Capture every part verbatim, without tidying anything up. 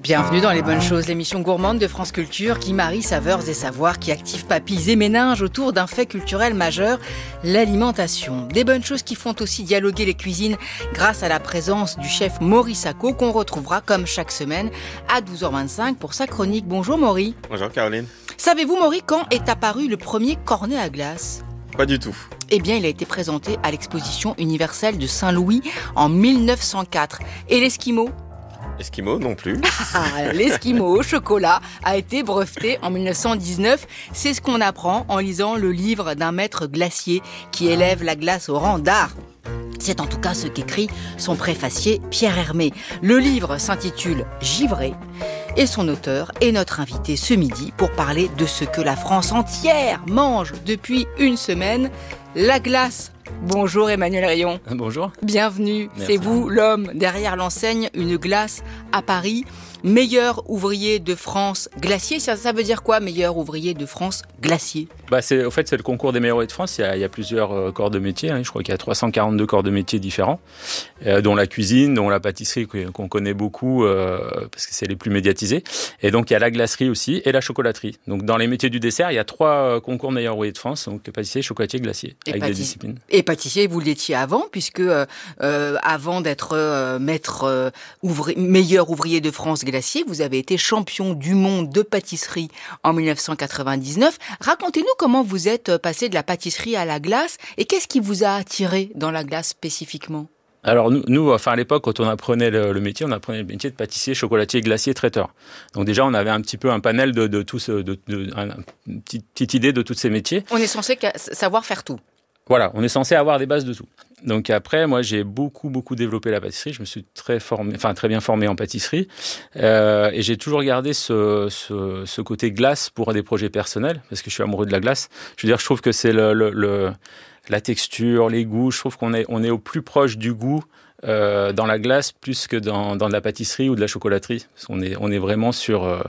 Bienvenue dans Les Bonnes Choses, l'émission gourmande de France Culture qui marie saveurs et savoirs, qui active papilles et méninges autour d'un fait culturel majeur, l'alimentation. Des bonnes choses qui font aussi dialoguer les cuisines grâce à la présence du chef Maury Sacco qu'on retrouvera comme chaque semaine à douze heures vingt-cinq pour sa chronique. Bonjour Maury. Bonjour Caroline. Savez-vous Maury quand est apparu le premier cornet à glace ? Pas du tout. Eh bien, il a été présenté à l'exposition universelle de Saint-Louis en mille neuf cent quatre. Et l'esquimau ? Esquimau non plus. Ah, l'esquimau au chocolat a été breveté en mille neuf cent dix-neuf. C'est ce qu'on apprend en lisant le livre d'un maître glacier qui élève la glace au rang d'art. C'est en tout cas ce qu'écrit son préfacier Pierre Hermé. Le livre s'intitule « Givré » et son auteur est notre invité ce midi pour parler de ce que la France entière mange depuis une semaine, la glace. Bonjour Emmanuel Rayon. Bonjour. Bienvenue. Merci. C'est vous l'homme derrière l'enseigne Une Glace à Paris. Meilleur ouvrier de France glacier, ça, ça veut dire quoi, meilleur ouvrier de France glacier ? Bah c'est, au fait, c'est le concours des meilleurs ouvriers de France. Il y a, il y a plusieurs euh, corps de métier. Hein. Je crois qu'il y a trois cent quarante-deux corps de métier différents, euh, dont la cuisine, dont la pâtisserie qu'on connaît beaucoup euh, parce que c'est les plus médiatisés. Et donc il y a la glacerie aussi et la chocolaterie. Donc dans les métiers du dessert, il y a trois euh, concours de meilleurs ouvriers de France, donc pâtissier, chocolatier, glacier, et avec pâtis- des disciplines. Et pâtissier, vous l'étiez avant, puisque euh, euh, avant d'être euh, maître euh, ouvri- meilleur ouvrier de France glacier, vous avez été champion du monde de pâtisserie en mille neuf cent quatre-vingt-dix-neuf. Racontez-nous comment vous êtes passé de la pâtisserie à la glace et qu'est-ce qui vous a attiré dans la glace spécifiquement ? Alors nous, nous, enfin à l'époque, quand on apprenait le, le métier, on apprenait le métier de pâtissier, chocolatier, glacier, traiteur. Donc déjà, on avait un petit peu un panel de, de tous, de, de, de, un, une petite, petite idée de tous ces métiers. On est censé ca- savoir faire tout. Voilà, on est censé avoir des bases de tout. Donc après, moi, j'ai beaucoup, beaucoup développé la pâtisserie. Je me suis très formé, enfin très bien formé en pâtisserie, euh, et j'ai toujours gardé ce, ce, ce côté glace pour des projets personnels, parce que je suis amoureux de la glace. Je veux dire, je trouve que c'est le, le, le la texture, les goûts. Je trouve qu'on est, on est au plus proche du goût euh, dans la glace plus que dans, dans de la pâtisserie ou de la chocolaterie. Parce qu'on est, on est vraiment sur euh,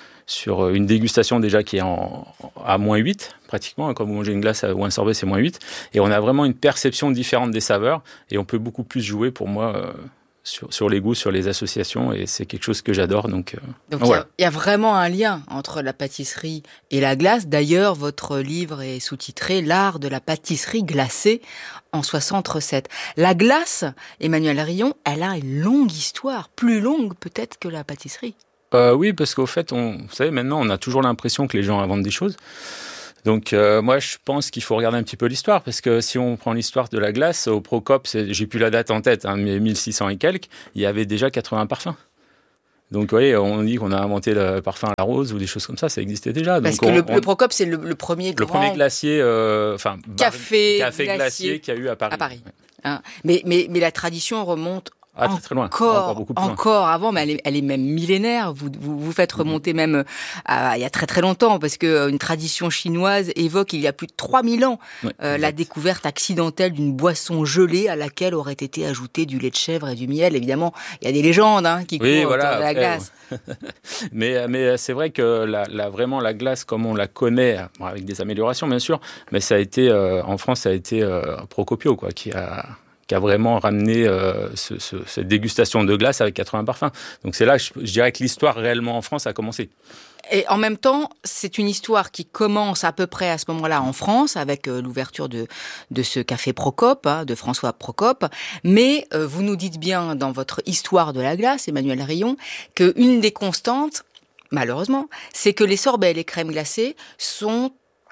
sur une dégustation déjà qui est en, à moins huit, pratiquement. Quand vous mangez une glace ou un sorbet, c'est moins huit. Et on a vraiment une perception différente des saveurs. Et on peut beaucoup plus jouer, pour moi, euh, sur, sur les goûts, sur les associations. Et c'est quelque chose que j'adore. Donc, euh, Donc il voilà. y, y a vraiment un lien entre la pâtisserie et la glace. D'ailleurs, votre livre est sous-titré « L'art de la pâtisserie glacée en soixante recettes ». La glace, Emmanuel Rayon, elle a une longue histoire, plus longue peut-être que la pâtisserie. Euh, oui, parce qu'au fait, on, vous savez, maintenant, on a toujours l'impression que les gens inventent des choses. Donc, euh, moi, je pense qu'il faut regarder un petit peu l'histoire, parce que si on prend l'histoire de la glace, au Procope, c'est, j'ai plus la date en tête, hein, mais mille six cents et quelques, il y avait déjà quatre-vingts parfums. Donc, vous voyez, on dit qu'on a inventé le parfum à la rose ou des choses comme ça, ça existait déjà. Parce Donc, que on, le, on, le Procope, c'est le, le premier le grand premier glacier, euh, enfin, café, bar, café glacier, glacier qu'il y a eu à Paris. À Paris. Ouais. Hein. Mais, mais, mais la tradition remonte Ah, très, très loin. Encore, encore beaucoup plus loin. encore avant, mais elle est, elle est même millénaire. Vous, vous, vous faites remonter mmh. même à, il y a très très longtemps, parce que une tradition chinoise évoque il y a plus de trois mille ans ouais, euh, la découverte accidentelle d'une boisson gelée à laquelle aurait été ajouté du lait de chèvre et du miel. Évidemment, il y a des légendes hein, qui oui, courent voilà, autour de la après, glace. Ouais. mais, mais c'est vrai que la, la, vraiment la glace comme on la connaît, bon, avec des améliorations bien sûr, mais ça a été euh, en France, ça a été euh, Procopio quoi, qui a qui a vraiment ramené euh, ce, ce, cette dégustation de glace avec quatre-vingts parfums. Donc c'est là, je, je dirais que l'histoire réellement en France a commencé. Et en même temps, c'est une histoire qui commence à peu près à ce moment-là en France, avec euh, l'ouverture de, de ce café Procope, hein, de François Procope. Mais euh, vous nous dites bien dans votre histoire de la glace, Emmanuel Rayon, qu'une des constantes, malheureusement, c'est que les sorbets et les crèmes glacées sont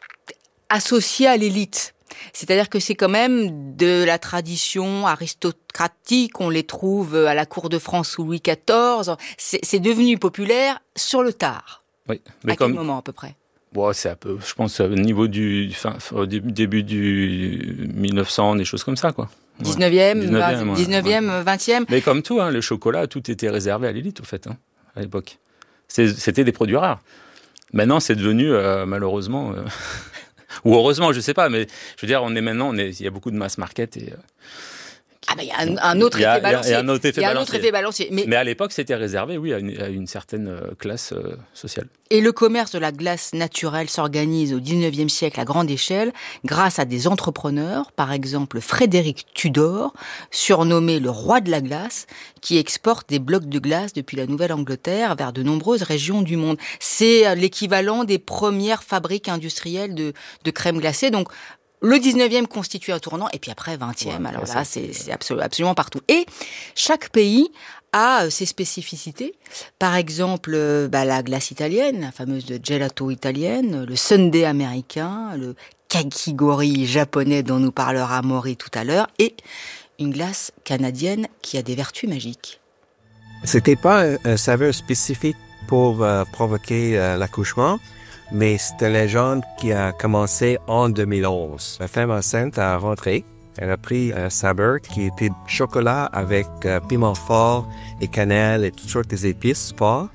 associés à l'élite. C'est-à-dire que c'est quand même de la tradition aristocratique, on les trouve à la cour de France sous Louis quatorze, c'est, c'est devenu populaire sur le tard. Oui, mais à comme... quel moment à peu près ? Bon, c'est un peu, je pense, au niveau du, fin, au début du mille neuf cents, des choses comme ça, quoi. Ouais. dix-neuvième, dix-neuvième, vingt, dix-neuvième ouais. vingtième. Mais comme tout, hein, le chocolat, tout était réservé à l'élite, au fait, hein, à l'époque. C'est, c'était des produits rares. Maintenant, c'est devenu, euh, malheureusement... Euh... Ou heureusement, je sais pas, mais je veux dire, on est maintenant, on est, il y a beaucoup de mass market et euh, Ah ben, il y a un, un autre il y a, effet balancier. Il y a un autre effet il y a un balancier. autre effet balancier. Mais, Mais à l'époque, c'était réservé, oui, à une, à une certaine classe euh, sociale. Et le commerce de la glace naturelle s'organise au dix-neuvième siècle à grande échelle grâce à des entrepreneurs, par exemple Frédéric Tudor, surnommé le roi de la glace, qui exporte des blocs de glace depuis la Nouvelle-Angleterre vers de nombreuses régions du monde. C'est l'équivalent des premières fabriques industrielles de, de crème glacée. Donc, le dix-neuvième constitue un tournant, et puis après vingtième, ouais, alors là, c'est, c'est absolument, absolument partout. Et chaque pays a ses spécificités. Par exemple, bah, la glace italienne, la fameuse gelato italienne, le sundae américain, le kakigori japonais dont nous parlera Maury tout à l'heure, et une glace canadienne qui a des vertus magiques. C'était pas un, un saveur spécifique pour euh, provoquer euh, l'accouchement, mais c'était une légende qui a commencé en deux mille onze. La femme enceinte a rentré. Elle a pris un saveur qui était chocolat avec euh, piment fort et cannelle et toutes sortes d'épices fortes.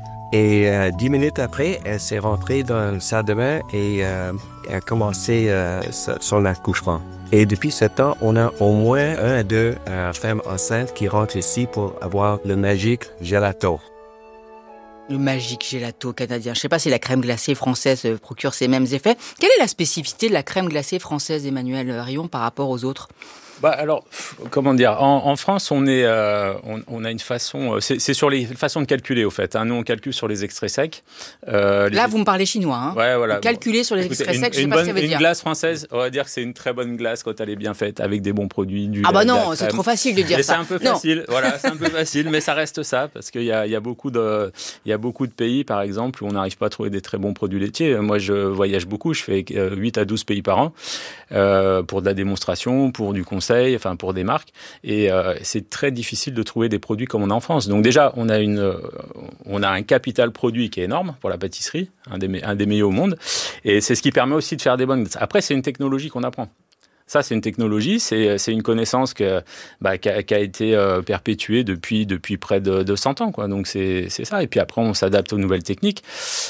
Et euh, dix minutes après, elle s'est rentrée dans le salle de bain et euh, a commencé euh, son accouchement. Et depuis ce temps, on a au moins un à deux euh, femmes enceintes qui rentrent ici pour avoir le magique gelato. Le magique gelato canadien. Je ne sais pas si la crème glacée française procure ces mêmes effets. Quelle est la spécificité de la crème glacée française, Emmanuel Rion, par rapport aux autres ? Bah alors, comment dire, en, en France, on est, euh, on, on a une façon, c'est, c'est sur les façons de calculer au fait. Hein. Nous, on calcule sur les extraits secs. Euh, Là, les... vous me parlez chinois. Hein. Ouais, voilà. Calculer sur les Écoutez, extraits une, secs, je ne sais une pas bonne, ce que ça veut une dire. Une glace française, on va dire que c'est une très bonne glace quand elle est bien faite, avec des bons produits, du. Ah bah de non, c'est trop facile de dire mais ça. C'est un peu non. facile. Voilà, c'est un peu facile, mais ça reste ça parce qu'il y a, il y a beaucoup de, il y a beaucoup de pays, par exemple, où on n'arrive pas à trouver des très bons produits laitiers. Moi, je voyage beaucoup, je fais huit à douze pays par an euh, pour de la démonstration, pour du conseil, enfin pour des marques. Et euh, c'est très difficile de trouver des produits comme on a en France. Donc déjà, on a une, euh, on a un capital produit qui est énorme pour la pâtisserie, un des, un des meilleurs au monde. Et c'est ce qui permet aussi de faire des bonnes. Après, c'est une technologie qu'on apprend. Ça, c'est une technologie, c'est, c'est une connaissance que, bah, qui, a, qui a été euh, perpétuée depuis, depuis près de, de cent ans, quoi. Donc c'est, c'est ça. Et puis après, on s'adapte aux nouvelles techniques.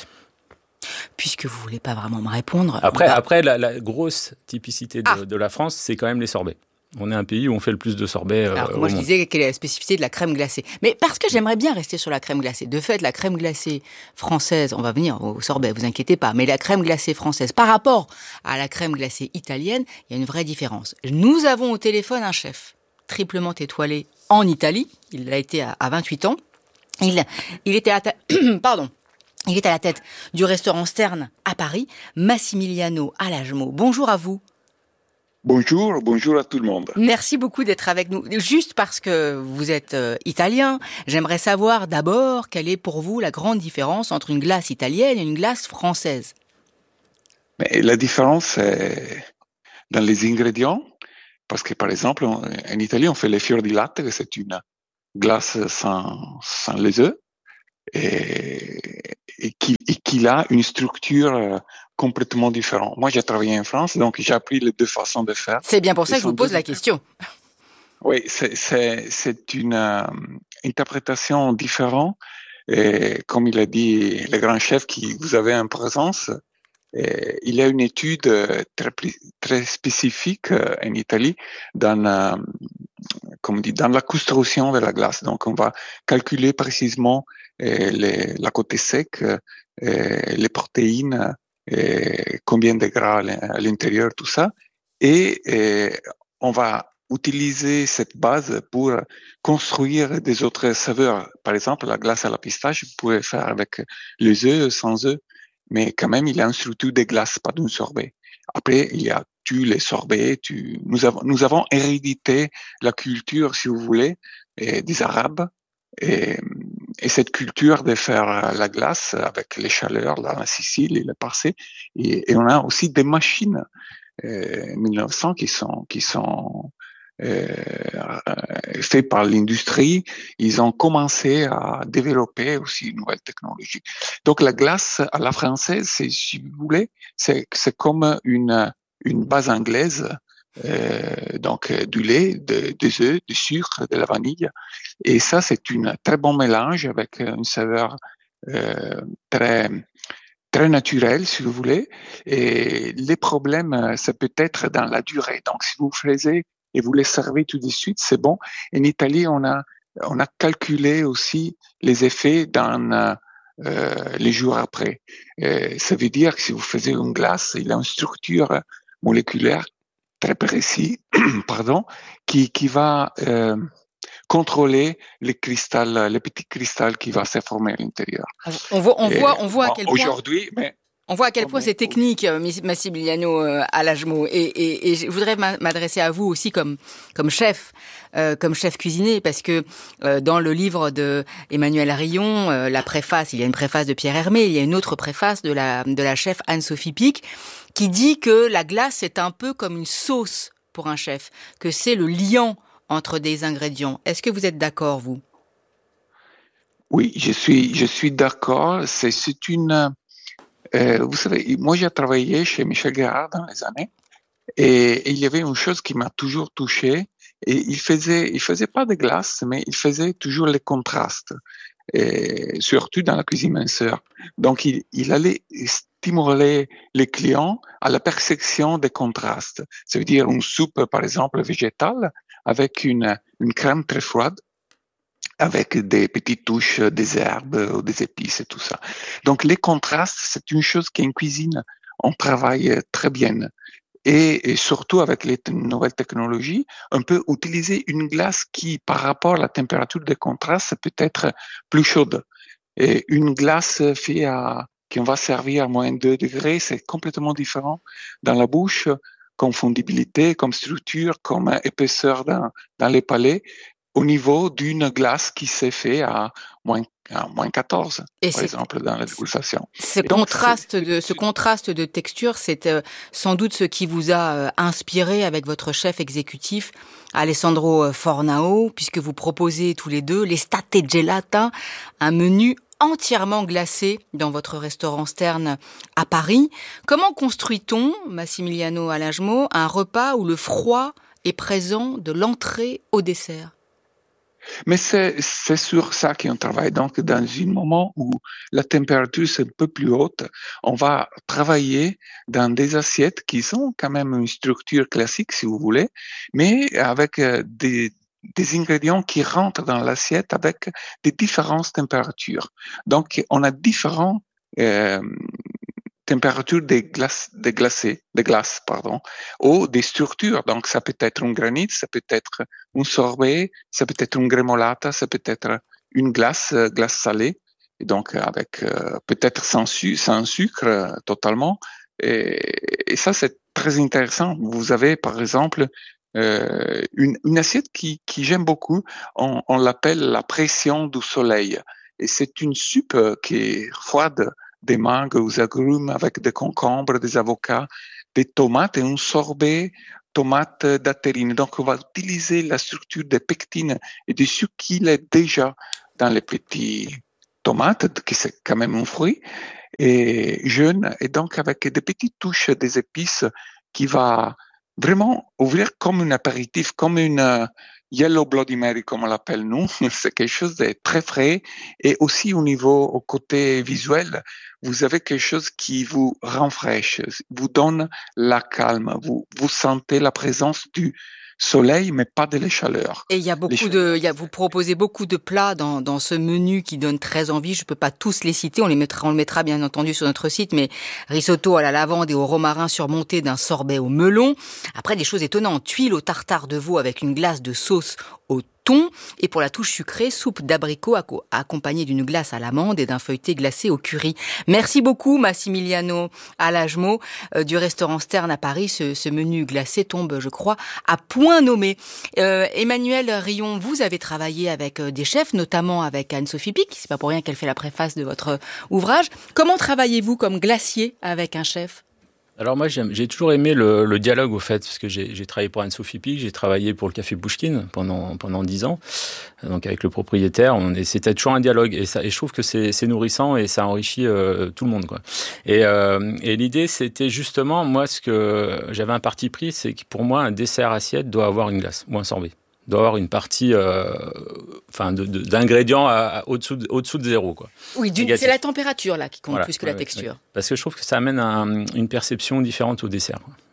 Puisque vous voulez pas vraiment me répondre. Après, va... après la, la grosse typicité de, ah. de la France, c'est quand même les sorbets. On est un pays où on fait le plus de sorbets. Euh, Alors que moi, je disais quelle est la spécificité de la crème glacée. Mais parce que j'aimerais bien rester sur la crème glacée. De fait, la crème glacée française, on va venir au sorbet, vous inquiétez pas, mais la crème glacée française, par rapport à la crème glacée italienne, il y a une vraie différence. Nous avons au téléphone un chef triplement étoilé en Italie. Il l'a été à, à vingt-huit ans. Il, il était à ta... Pardon. Il est à la tête du restaurant Stern à Paris, Massimiliano Alagemo. Bonjour à vous. Bonjour, bonjour à tout le monde. Merci beaucoup d'être avec nous. Juste parce que vous êtes euh, italien, j'aimerais savoir d'abord quelle est pour vous la grande différence entre une glace italienne et une glace française. Mais la différence, c'est dans les ingrédients, parce que par exemple, en, en Italie, on fait les fior di latte, que c'est une glace sans, sans les œufs, et, et, qui, et qui a une structure complètement différente. Moi, j'ai travaillé en France, donc j'ai appris les deux façons de faire. C'est bien pour ça que je vous pose la question. Oui, c'est, c'est, c'est une euh, interprétation différente. Et comme il a dit le grand chef qui vous avez en présence, et il y a une étude très, très spécifique en Italie dans, euh, comme dit, dans la construction de la glace. Donc, on va calculer précisément euh, les, la côté sec, euh, les protéines, et combien de gras à l'intérieur, tout ça. Et, et on va utiliser cette base pour construire des autres saveurs. Par exemple, la glace à la pistache, vous pouvez faire avec les œufs, sans œufs, mais quand même, il y a une structure de glace, pas d'un sorbet. Après, il y a tu les sorbets, tu, nous avons, nous avons hérédité la culture, si vous voulez, et des Arabes, et, et cette culture de faire la glace avec les chaleurs, là, la Sicile et le Parcé, et, et on a aussi des machines, euh, mille neuf cents qui sont, qui sont, euh, faites par l'industrie. Ils ont commencé à développer aussi une nouvelle technologie. Donc la glace à la française, c'est, si vous voulez, c'est, c'est comme une, une base anglaise, euh, donc du lait, de, des œufs, du sucre, de la vanille. Et ça, c'est un très bon mélange avec une saveur euh, très très naturelle, si vous voulez. Et les problèmes, ça peut être dans la durée. Donc, si vous faisiez et vous les servez tout de suite, c'est bon. En Italie, on a, on a calculé aussi les effets dans euh, les jours après. Euh, ça veut dire que si vous faites une glace, il a une structure moléculaire très précise, pardon, qui, qui va euh, contrôler les cristals, les petits cristals qui vont se former à l'intérieur. On voit, on voit, on voit bon, à quel point. Aujourd'hui, mais On voit à quel point c'est technique, Massimiliano Alajmo. Et, et, et je voudrais m'adresser à vous aussi comme, comme chef, euh, comme chef cuisinier, parce que euh, dans le livre de Emmanuel Rion, euh, la préface, il y a une préface de Pierre Hermé, il y a une autre préface de la, de la chef Anne-Sophie Pic, qui dit que la glace est un peu comme une sauce pour un chef, que c'est le liant entre des ingrédients. Est-ce que vous êtes d'accord, vous? Oui, je suis, je suis d'accord. C'est, c'est une... Euh, vous savez, moi j'ai travaillé chez Michel Guérard dans les années et, et il y avait une chose qui m'a toujours touché et il faisait, il faisait pas de glace, mais il faisait toujours les contrastes, et surtout dans la cuisine minceur. Donc il, il allait stimuler les clients à la perception des contrastes. Ça veut dire une soupe, par exemple, végétale avec une, une crème très froide, avec des petites touches, des herbes ou des épices et tout ça. Donc, les contrastes, c'est une chose qu'en cuisine, on travaille très bien. Et, et surtout avec les t- nouvelles technologies, on peut utiliser une glace qui, par rapport à la température des contrastes, peut être plus chaude. Et une glace faite à, qu'on va servir à moins deux degrés, c'est complètement différent dans la bouche, comme fondibilité, comme structure, comme épaisseur dans, dans les palais, au niveau d'une glace qui s'est faite à moins, à moins quatorze, et par exemple, dans la dégustation. Ce donc, contraste c'est, de, ce contraste de texture, c'est euh, sans doute ce qui vous a euh, inspiré avec votre chef exécutif, Alessandro Fornao, puisque vous proposez tous les deux l'estate gelata, un menu entièrement glacé dans votre restaurant Stern à Paris. Comment construit-on, Massimiliano Alajmo, un repas où le froid est présent de l'entrée au dessert? Mais c'est, c'est sur ça qu'on travaille. Donc, dans un moment où la température est un peu plus haute, on va travailler dans des assiettes qui sont quand même une structure classique, si vous voulez, mais avec des, des ingrédients qui rentrent dans l'assiette avec des différentes températures. Donc, on a différents euh, température des glaces, des glacés, des glaces, pardon, ou des structures. Donc, ça peut être un granit, ça peut être un sorbet, ça peut être une gremolata, ça peut être une glace, euh, glace salée, et donc avec euh, peut-être sans, su- sans sucre euh, totalement. Et, et ça, c'est très intéressant. Vous avez, par exemple, euh, une, une assiette qui, qui j'aime beaucoup. On, on l'appelle la pression du soleil. Et c'est une soupe qui est froide, des mangues aux agrumes avec des concombres, des avocats, des tomates et un sorbet tomate datterine. Donc, on va utiliser la structure des pectines et du sucre qu'il est déjà dans les petits tomates, qui c'est quand même un fruit, et jeune, et donc avec des petites touches des épices qui va vraiment ouvrir comme un apéritif, comme une Yellow Bloody Mary, comme on l'appelle nous. C'est quelque chose de très frais. Et aussi au niveau, au côté visuel, vous avez quelque chose qui vous rafraîchit, vous donne la calme. Vous, vous sentez la présence du soleil, mais pas de la chaleur. Et il y a beaucoup de, il y a, vous proposez beaucoup de plats dans, dans ce menu qui donne très envie. Je peux pas tous les citer. On les mettra, on le mettra bien entendu sur notre site, mais risotto à la lavande et au romarin surmonté d'un sorbet au melon. Après, des choses étonnantes. Tuiles au tartare de veau avec une glace de sauce au thon. Et pour la touche sucrée, soupe d'abricot accompagnée d'une glace à l'amande et d'un feuilleté glacé au curry. Merci beaucoup, Massimiliano Alajmo, euh, du restaurant Stern à Paris. Ce, ce menu glacé tombe, je crois, à point nommé. Euh, Emmanuel Rion, vous avez travaillé avec des chefs, notamment avec Anne-Sophie Pic. C'est pas pour rien qu'elle fait la préface de votre ouvrage. Comment travaillez-vous comme glacier avec un chef ? Alors moi, j'aime, j'ai toujours aimé le, le dialogue, au fait, parce que j'ai, j'ai travaillé pour Anne-Sophie Pic, j'ai travaillé pour le Café Pouchkine pendant pendant dix ans, donc avec le propriétaire. On, et c'était toujours un dialogue, et, ça, et je trouve que c'est, c'est nourrissant et ça enrichit euh, tout le monde, quoi. Et, euh, et l'idée, c'était justement, moi, ce que j'avais un parti pris, c'est que pour moi, un dessert assiette doit avoir une glace ou un sorbet. Doit avoir une partie, euh, enfin, de, de, d'ingrédients à, à, au-dessous, de, au-dessous de zéro, quoi. Oui, c'est la température là qui compte voilà, plus que ouais, la texture. Ouais. Parce que je trouve que ça amène un, une perception différente au dessert, quoi.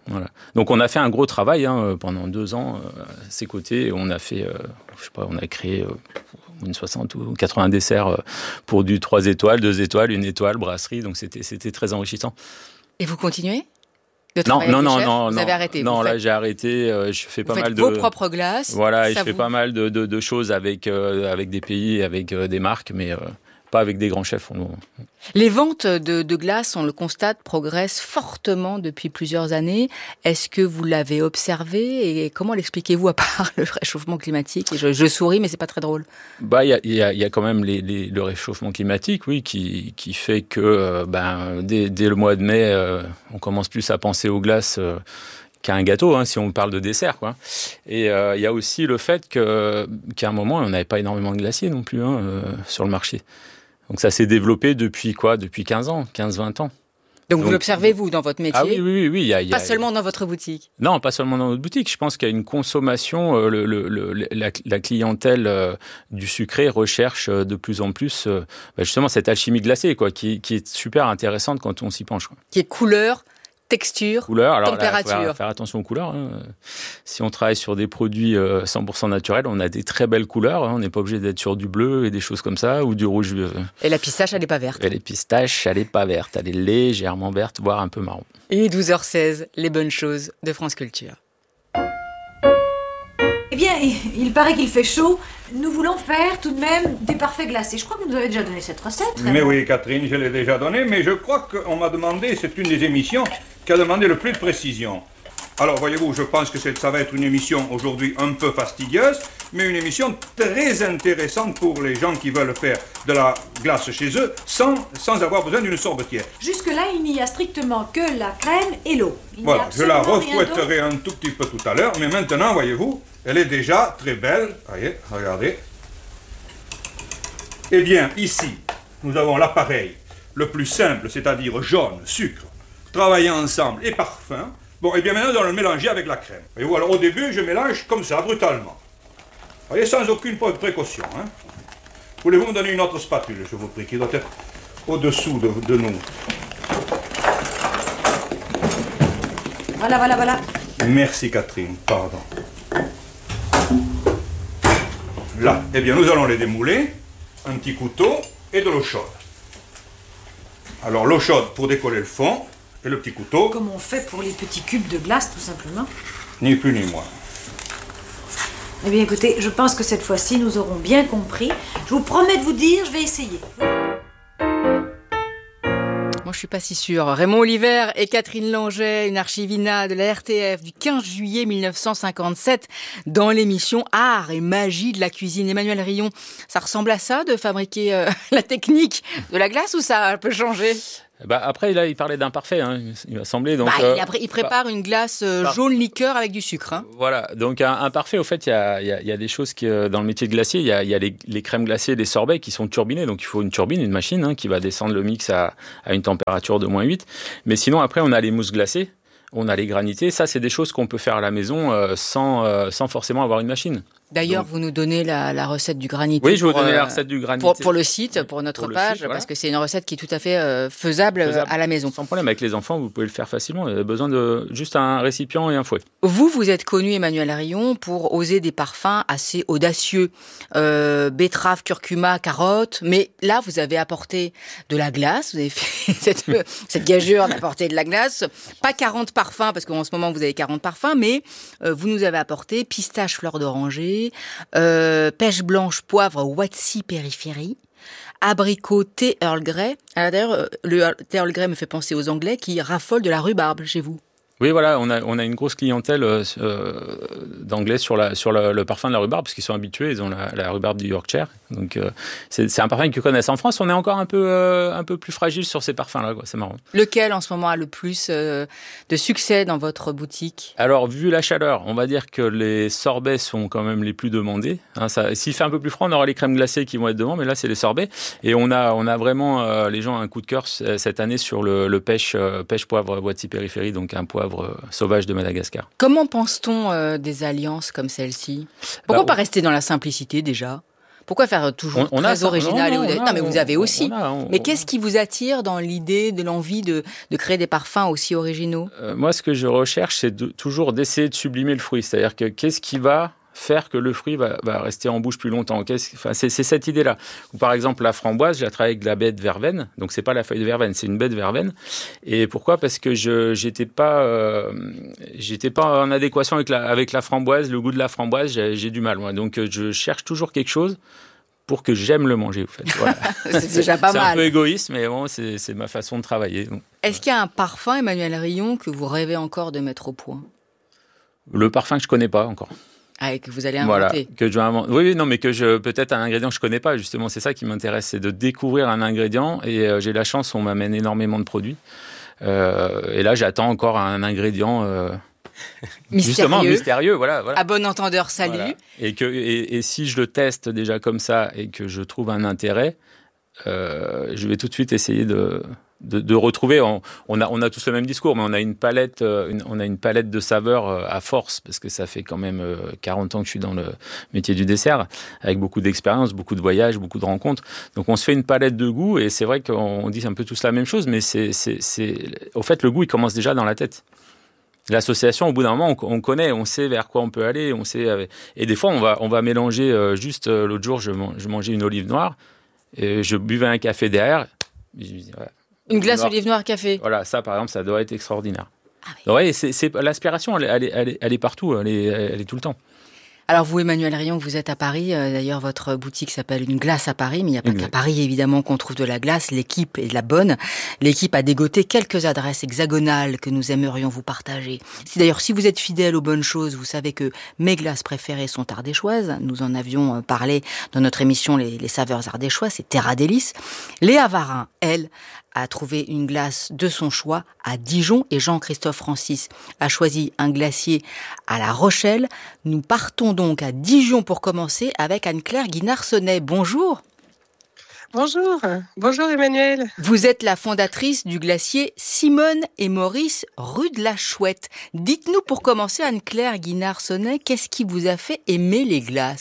Voilà. Donc on a fait un gros travail hein, pendant deux ans euh, à ses côtés. On a fait, euh, je sais pas, on a créé euh, une soixante ou quatre-vingts desserts euh, pour du trois étoiles, deux étoiles, une étoile, brasserie. Donc c'était, c'était très enrichissant. Et vous continuez de Non, travailler non, avec non, les chefs? non, Vous non. avez arrêté. Non, vous là faites, j'ai arrêté. Euh, je fais pas vous mal faites de. vos propres glaces. Voilà, et je ça fais vous... pas mal de, de, de choses avec euh, avec des pays, avec euh, des marques, mais euh, pas avec des grands chefs. On... Les ventes de, de glace, on le constate, progressent fortement depuis plusieurs années. Est-ce que vous l'avez observé et comment l'expliquez-vous à part le réchauffement climatique? Et je, je souris, mais c'est pas très drôle. Bah, il y a, y, a, y a quand même les, les, le réchauffement climatique, oui, qui, qui fait que euh, ben, dès, dès le mois de mai, euh, on commence plus à penser aux glaces. Euh, qu'à un gâteau, hein, si on parle de dessert, quoi. Et il euh, y a aussi le fait que, qu'à un moment, on n'avait pas énormément de glaciers non plus hein, euh, sur le marché. Donc ça s'est développé depuis quoi? Depuis quinze ans, quinze vingt ans. Donc, Donc vous l'observez, vous, dans votre métier? Ah oui, oui, oui. oui y a, y a, pas seulement dans votre boutique? Non, pas seulement dans notre boutique. Je pense qu'il y a une consommation, euh, le, le, le, la, la clientèle euh, du sucré recherche euh, de plus en plus euh, bah justement cette alchimie glacée, quoi, qui, qui est super intéressante quand on s'y penche, quoi. Qui est couleur, texture, couleur. Alors température. Il faut faire attention aux couleurs. Hein. Si on travaille sur des produits cent pour cent naturels, on a des très belles couleurs. Hein. On n'est pas obligé d'être sur du bleu et des choses comme ça, ou du rouge. Et la pistache, elle n'est pas verte. Et les pistaches, elle n'est pas verte. Elle est légèrement verte, voire un peu marron. Et douze heures seize, les bonnes choses de France Culture. Eh bien, il paraît qu'il fait chaud. Nous voulons faire tout de même des parfaits glacés. Je crois que vous nous avez déjà donné cette recette. Mais oui, Catherine, je l'ai déjà donnée, mais je crois qu'on m'a demandé, c'est une des émissions qui a demandé le plus de précision. Alors, voyez-vous, je pense que ça va être une émission aujourd'hui un peu fastidieuse, mais une émission très intéressante pour les gens qui veulent faire de la glace chez eux sans, sans avoir besoin d'une sorbetière. Jusque-là, il n'y a strictement que la crème et l'eau. Il voilà, je la refouetterai un tout petit peu tout à l'heure, mais maintenant, voyez-vous, elle est déjà très belle. Voyez, regardez. Eh bien, ici, nous avons l'appareil le plus simple, c'est-à-dire jaune, sucre, travaillant ensemble et parfum. Bon, et bien maintenant, nous allons le mélanger avec la crème. Voyez-vous, alors au début, je mélange comme ça, brutalement. Voyez, sans aucune précaution. Hein. Voulez-vous me donner une autre spatule, je vous prie, qui doit être au-dessous de, de nous? Voilà, voilà, voilà. Merci, Catherine, pardon. Là, eh bien, nous allons les démouler. Un petit couteau et de l'eau chaude. Alors, l'eau chaude pour décoller le fond et le petit couteau. Comme on fait pour les petits cubes de glace, tout simplement. Ni plus ni moins. Eh bien, écoutez, je pense que cette fois-ci, nous aurons bien compris. Je vous promets de vous dire, je vais essayer. Moi, je suis pas si sûre. Raymond Oliver et Catherine Langeais, une archivina de la R T F du quinze juillet mille neuf cent cinquante-sept, dans l'émission Art et magie de la cuisine. Emmanuel Rion, ça ressemble à ça, de fabriquer euh, la technique de la glace, ou ça a un peu changé? Bah après, là, il parlait d'imparfait, hein, il m'a semblé. Donc, bah, euh, il, a, il prépare bah, une glace euh, jaune liqueur avec du sucre. Hein. Voilà, donc un, un parfait, au fait, il y a, y, a, y a des choses qui, euh, dans le métier de glacier, il y a, y a les, les crèmes glacées, les sorbets qui sont turbinés, donc il faut une turbine, une machine hein, qui va descendre le mix à, à une température de moins huit. Mais sinon, après, on a les mousses glacées, on a les granités. Ça, c'est des choses qu'on peut faire à la maison euh, sans, euh, sans forcément avoir une machine. D'ailleurs, donc, vous nous donnez la, la recette du granité. Oui, je vais vous donner euh, la recette du granité. Pour, pour le site, pour notre pour page, site, voilà. Parce que c'est une recette qui est tout à fait euh, faisable, faisable à la maison. Sans problème, avec les enfants, vous pouvez le faire facilement. Vous avez besoin de juste un récipient et un fouet. Vous, vous êtes connu, Emmanuel Rion, pour oser des parfums assez audacieux. Euh, betterave, curcuma, carotte. Mais là, vous avez apporté de la glace. Vous avez fait cette, cette gageure d'apporter de la glace. Pas quarante parfums, parce qu'en ce moment, vous avez quarante parfums, mais euh, vous nous avez apporté pistache, fleur d'oranger, euh, Euh, pêche blanche, poivre, Watsi périphérie, abricot, thé Earl Grey. Alors, d'ailleurs, le thé Earl Grey me fait penser aux Anglais qui raffolent de la rhubarbe chez vous. Oui, voilà, on a, on a une grosse clientèle euh, d'anglais sur, la, sur le, le parfum de la rhubarbe, parce qu'ils sont habitués, ils ont la, la rhubarbe du Yorkshire. Donc, euh, c'est, c'est un parfum qu'ils connaissent. En France, on est encore un peu, euh, un peu plus fragile sur ces parfums-là, quoi. C'est marrant. Lequel, en ce moment, a le plus euh, de succès dans votre boutique? Alors, vu la chaleur, on va dire que les sorbets sont quand même les plus demandés. Hein, ça, s'il fait un peu plus froid, on aura les crèmes glacées qui vont être devant, mais là, c'est les sorbets. Et on a, on a vraiment, euh, les gens, un coup de cœur cette année sur le, le pêche, euh, pêche poivre Watsi périphérie, donc un poivre sauvage de Madagascar. Comment pense-t-on euh, des alliances comme celle-ci? Pourquoi bah, pas rester dans la simplicité déjà? Pourquoi faire toujours On- on très a ça. original Non, et non, audacieux on a- Non, mais vous avez on- aussi. on a- on- Mais qu'est-ce qui vous attire dans l'idée, de l'envie de, de créer des parfums aussi originaux? Euh, moi, ce que je recherche, c'est de, toujours d'essayer de sublimer le fruit. C'est-à-dire que qu'est-ce qui va faire que le fruit va, va rester en bouche plus longtemps. Qu'est-ce, enfin, c'est, c'est cette idée-là. Ou par exemple, la framboise, je la travaille avec de la baie de verveine. Donc, c'est pas la feuille de verveine, c'est une baie de verveine. Et pourquoi ? Parce que je j'étais pas, euh, j'étais pas en adéquation avec la, avec la framboise. Le goût de la framboise, j'ai, j'ai du mal, moi. Donc, je cherche toujours quelque chose pour que j'aime le manger, en fait. Voilà. C'est déjà pas c'est mal. un peu égoïste, mais bon, c'est, c'est ma façon de travailler. Donc, Est-ce qu'il y a un parfum, Emmanuel Rion, que vous rêvez encore de mettre au point? le parfum que je connais pas encore. Ah, et que vous allez Voilà, inventer. que je vais inventer. Oui, oui, non, mais que je peut-être un ingrédient que je connais pas. Justement, c'est ça qui m'intéresse, c'est de découvrir un ingrédient. Et euh, j'ai la chance, on m'amène énormément de produits. Euh, et là, j'attends encore un ingrédient euh, justement Mystérieux. mystérieux. Voilà, voilà. À bon entendeur, salut. Voilà. Et que et, et si je le teste déjà comme ça et que je trouve un intérêt, euh, je vais tout de suite essayer de de, de retrouver. On, on a on a tous le même discours, mais on a une palette, euh, une, on a une palette de saveurs euh, à force parce que ça fait quand même euh, quarante ans que je suis dans le métier du dessert, avec beaucoup d'expérience, beaucoup de voyages, beaucoup de rencontres. Donc on se fait une palette de goûts et c'est vrai qu'on dit un peu tous la même chose, mais c'est c'est c'est au fait le goût il commence déjà dans la tête. L'association, au bout d'un moment, on, on connaît, on sait vers quoi on peut aller, on sait. Et des fois, on va, on va mélanger. Euh, juste euh, l'autre jour, je, je mangeais une olive noire et je buvais un café derrière. Je dis, ouais, Une glace noire. olive noire café. Voilà, ça, par exemple, ça doit être extraordinaire. Ah oui. Donc, ouais, c'est, c'est, l'aspiration, elle, elle, est- elle, est- elle est partout, elle est, elle est tout le temps. Alors vous, Emmanuel Rion, vous êtes à Paris. Euh, D'ailleurs, votre boutique s'appelle Une Glace à Paris, mais il n'y a pas Exact. qu'à Paris, évidemment, qu'on trouve de la glace. L'équipe est de la bonne. L'équipe a dégoté quelques adresses hexagonales que nous aimerions vous partager. Si d'ailleurs, si vous êtes fidèle aux bonnes choses, vous savez que mes glaces préférées sont ardéchoises. Nous en avions euh, parlé dans notre émission Les, les saveurs ardéchoises, c'est Terra Délice. Léa Varin, elle, a trouvé une glace de son choix à Dijon et Jean-Christophe Francis a choisi un glacier à La Rochelle. Nous partons donc à Dijon pour commencer avec Anne-Claire Guinard-Sonnet. Bonjour. Bonjour, bonjour Emmanuel. Vous êtes la fondatrice du glacier Simone et Maurice rue de la Chouette. Dites-nous pour commencer, Anne-Claire Guinard-Sonnet, qu'est-ce qui vous a fait aimer les glaces ?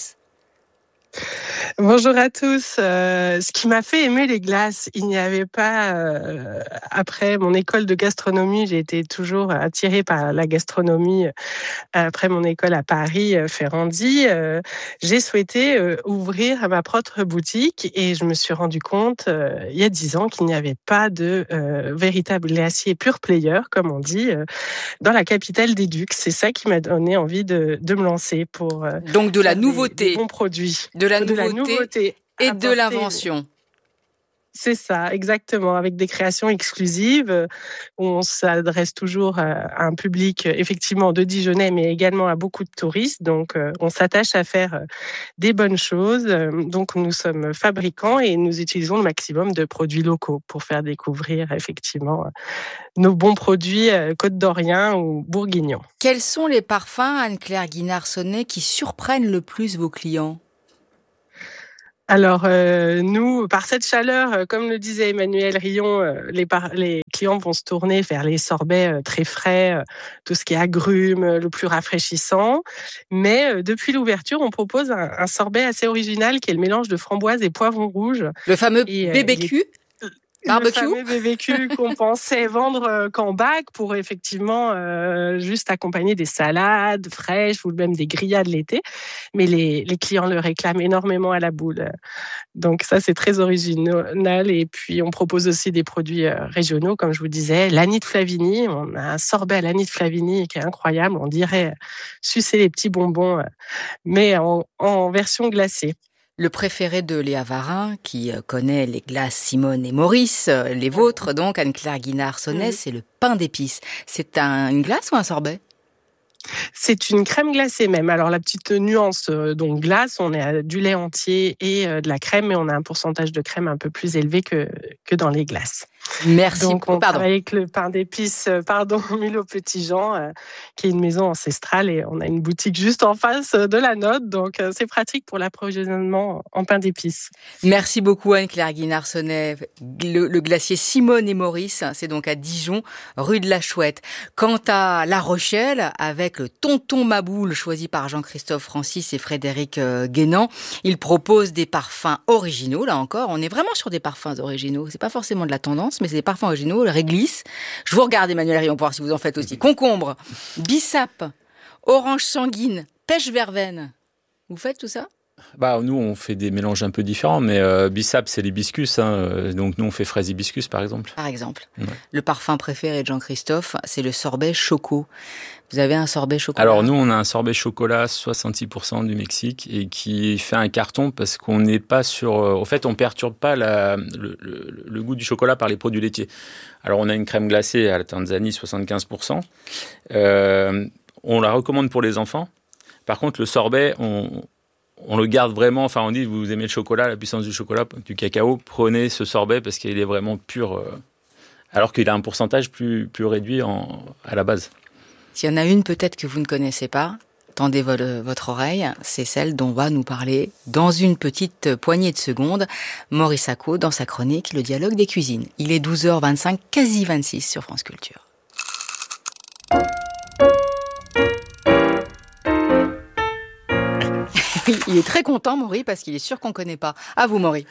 Bonjour à tous. Euh, ce qui m'a fait aimer les glaces, il n'y avait pas, euh, après mon école de gastronomie, j'ai été toujours attirée par la gastronomie. Après mon école à Paris, euh, Ferrandi, euh, j'ai souhaité euh, ouvrir ma propre boutique et je me suis rendu compte euh, il y a dix ans qu'il n'y avait pas de euh, véritable glacier pure player, comme on dit, euh, dans la capitale des Ducs. C'est ça qui m'a donné envie de, de me lancer pour euh, Donc de la faire des- nouveauté, des bons produits. de la De la nouveauté nouveauté et de apporter- l'invention. C'est ça, exactement, avec des créations exclusives. euh, On s'adresse toujours à à un public euh, effectivement de Dijonnais, mais également à beaucoup de touristes. Donc, euh, on s'attache à faire euh, des bonnes choses. Euh, Donc, nous sommes fabricants et nous utilisons le maximum de produits locaux pour faire découvrir effectivement euh, nos bons produits euh, côte-d'Orient ou bourguignons. Quels sont les parfums, Anne-Claire Guinard-Sonnet, qui surprennent le plus vos clients ? Alors, euh, nous, par cette chaleur, euh, comme le disait Emmanuel Rion, euh, les, par- les clients vont se tourner vers les sorbets euh, très frais, euh, tout ce qui est agrumes, euh, le plus rafraîchissant. Mais euh, depuis l'ouverture, on propose un, un sorbet assez original qui est le mélange de framboise et poivron rouge. Le fameux Et, euh, B B Q ? Barbecue. Le fameux B B Q qu'on pensait vendre euh, qu'en bac pour effectivement euh, juste accompagner des salades fraîches ou même des grillades l'été. Mais les, les clients le réclament énormément à la boule. Donc ça, c'est très original. Et puis, on propose aussi des produits euh, régionaux, comme je vous disais. L'Annie de Flavigny, on a un sorbet à l'Annie de Flavigny qui est incroyable. On dirait sucer les petits bonbons, euh, mais en, en version glacée. Le préféré de Léa Varin, qui euh, connaît les glaces Simone et Maurice, euh, les vôtres donc, Anne-Claire Guinard-Sonnet, Oui. c'est le pain d'épices. C'est un, une glace ou un sorbet ? C'est une crème glacée même. Alors la petite nuance, euh, donc glace, on est à du lait entier et euh, de la crème, mais on a un pourcentage de crème un peu plus élevé que, que dans les glaces. Merci. Donc, on pardon. travaille avec le pain d'épices, euh, pardon, Milo Petit Jean, euh, qui est une maison ancestrale et on a une boutique juste en face de la nôtre. Donc, euh, c'est pratique pour l'approvisionnement en pain d'épices. Merci beaucoup Anne-Claire Guinard-Sonnet. Le, le glacier Simone et Maurice, c'est donc à Dijon, rue de la Chouette. Quant à La Rochelle, avec le Tonton Maboule, choisi par Jean-Christophe Francis et Frédéric euh, Guénan, il propose des parfums originaux, là encore. On est vraiment sur des parfums originaux. C'est pas forcément de la tendance, mais c'est des parfums originaux. Le réglisse. Je vous regarde, Emmanuel Rion, pour voir si vous en faites aussi. Concombre, bissap, orange sanguine, pêche verveine. Vous faites tout ça ? Bah, nous, on fait des mélanges un peu différents, mais euh, bissap, c'est l'hibiscus. Hein, donc, nous, on fait fraise hibiscus, par exemple. Par exemple. Ouais. Le parfum préféré de Jean-Christophe, c'est le sorbet choco. Vous avez un sorbet chocolat ? Alors, nous, on a un sorbet chocolat soixante-six pour cent du Mexique et qui fait un carton parce qu'on n'est pas sur... Euh, au fait, on ne perturbe pas la, le, le, le goût du chocolat par les produits laitiers. Alors, on a une crème glacée à la Tanzanie, soixante-quinze pour cent. Euh, on la recommande pour les enfants. Par contre, le sorbet, on... On le garde vraiment, enfin on dit, vous aimez le chocolat, la puissance du chocolat, du cacao, prenez ce sorbet parce qu'il est vraiment pur, euh, alors qu'il a un pourcentage plus, plus réduit en, à la base. S'il y en a une peut-être que vous ne connaissez pas, tendez votre, votre oreille, c'est celle dont va nous parler dans une petite poignée de secondes Maurice Acco dans sa chronique Le dialogue des cuisines. Il est douze heures vingt-cinq, quasi vingt-six sur France Culture. Il est très content, Maury, parce qu'il est sûr qu'on ne connaît pas. À vous, Maury.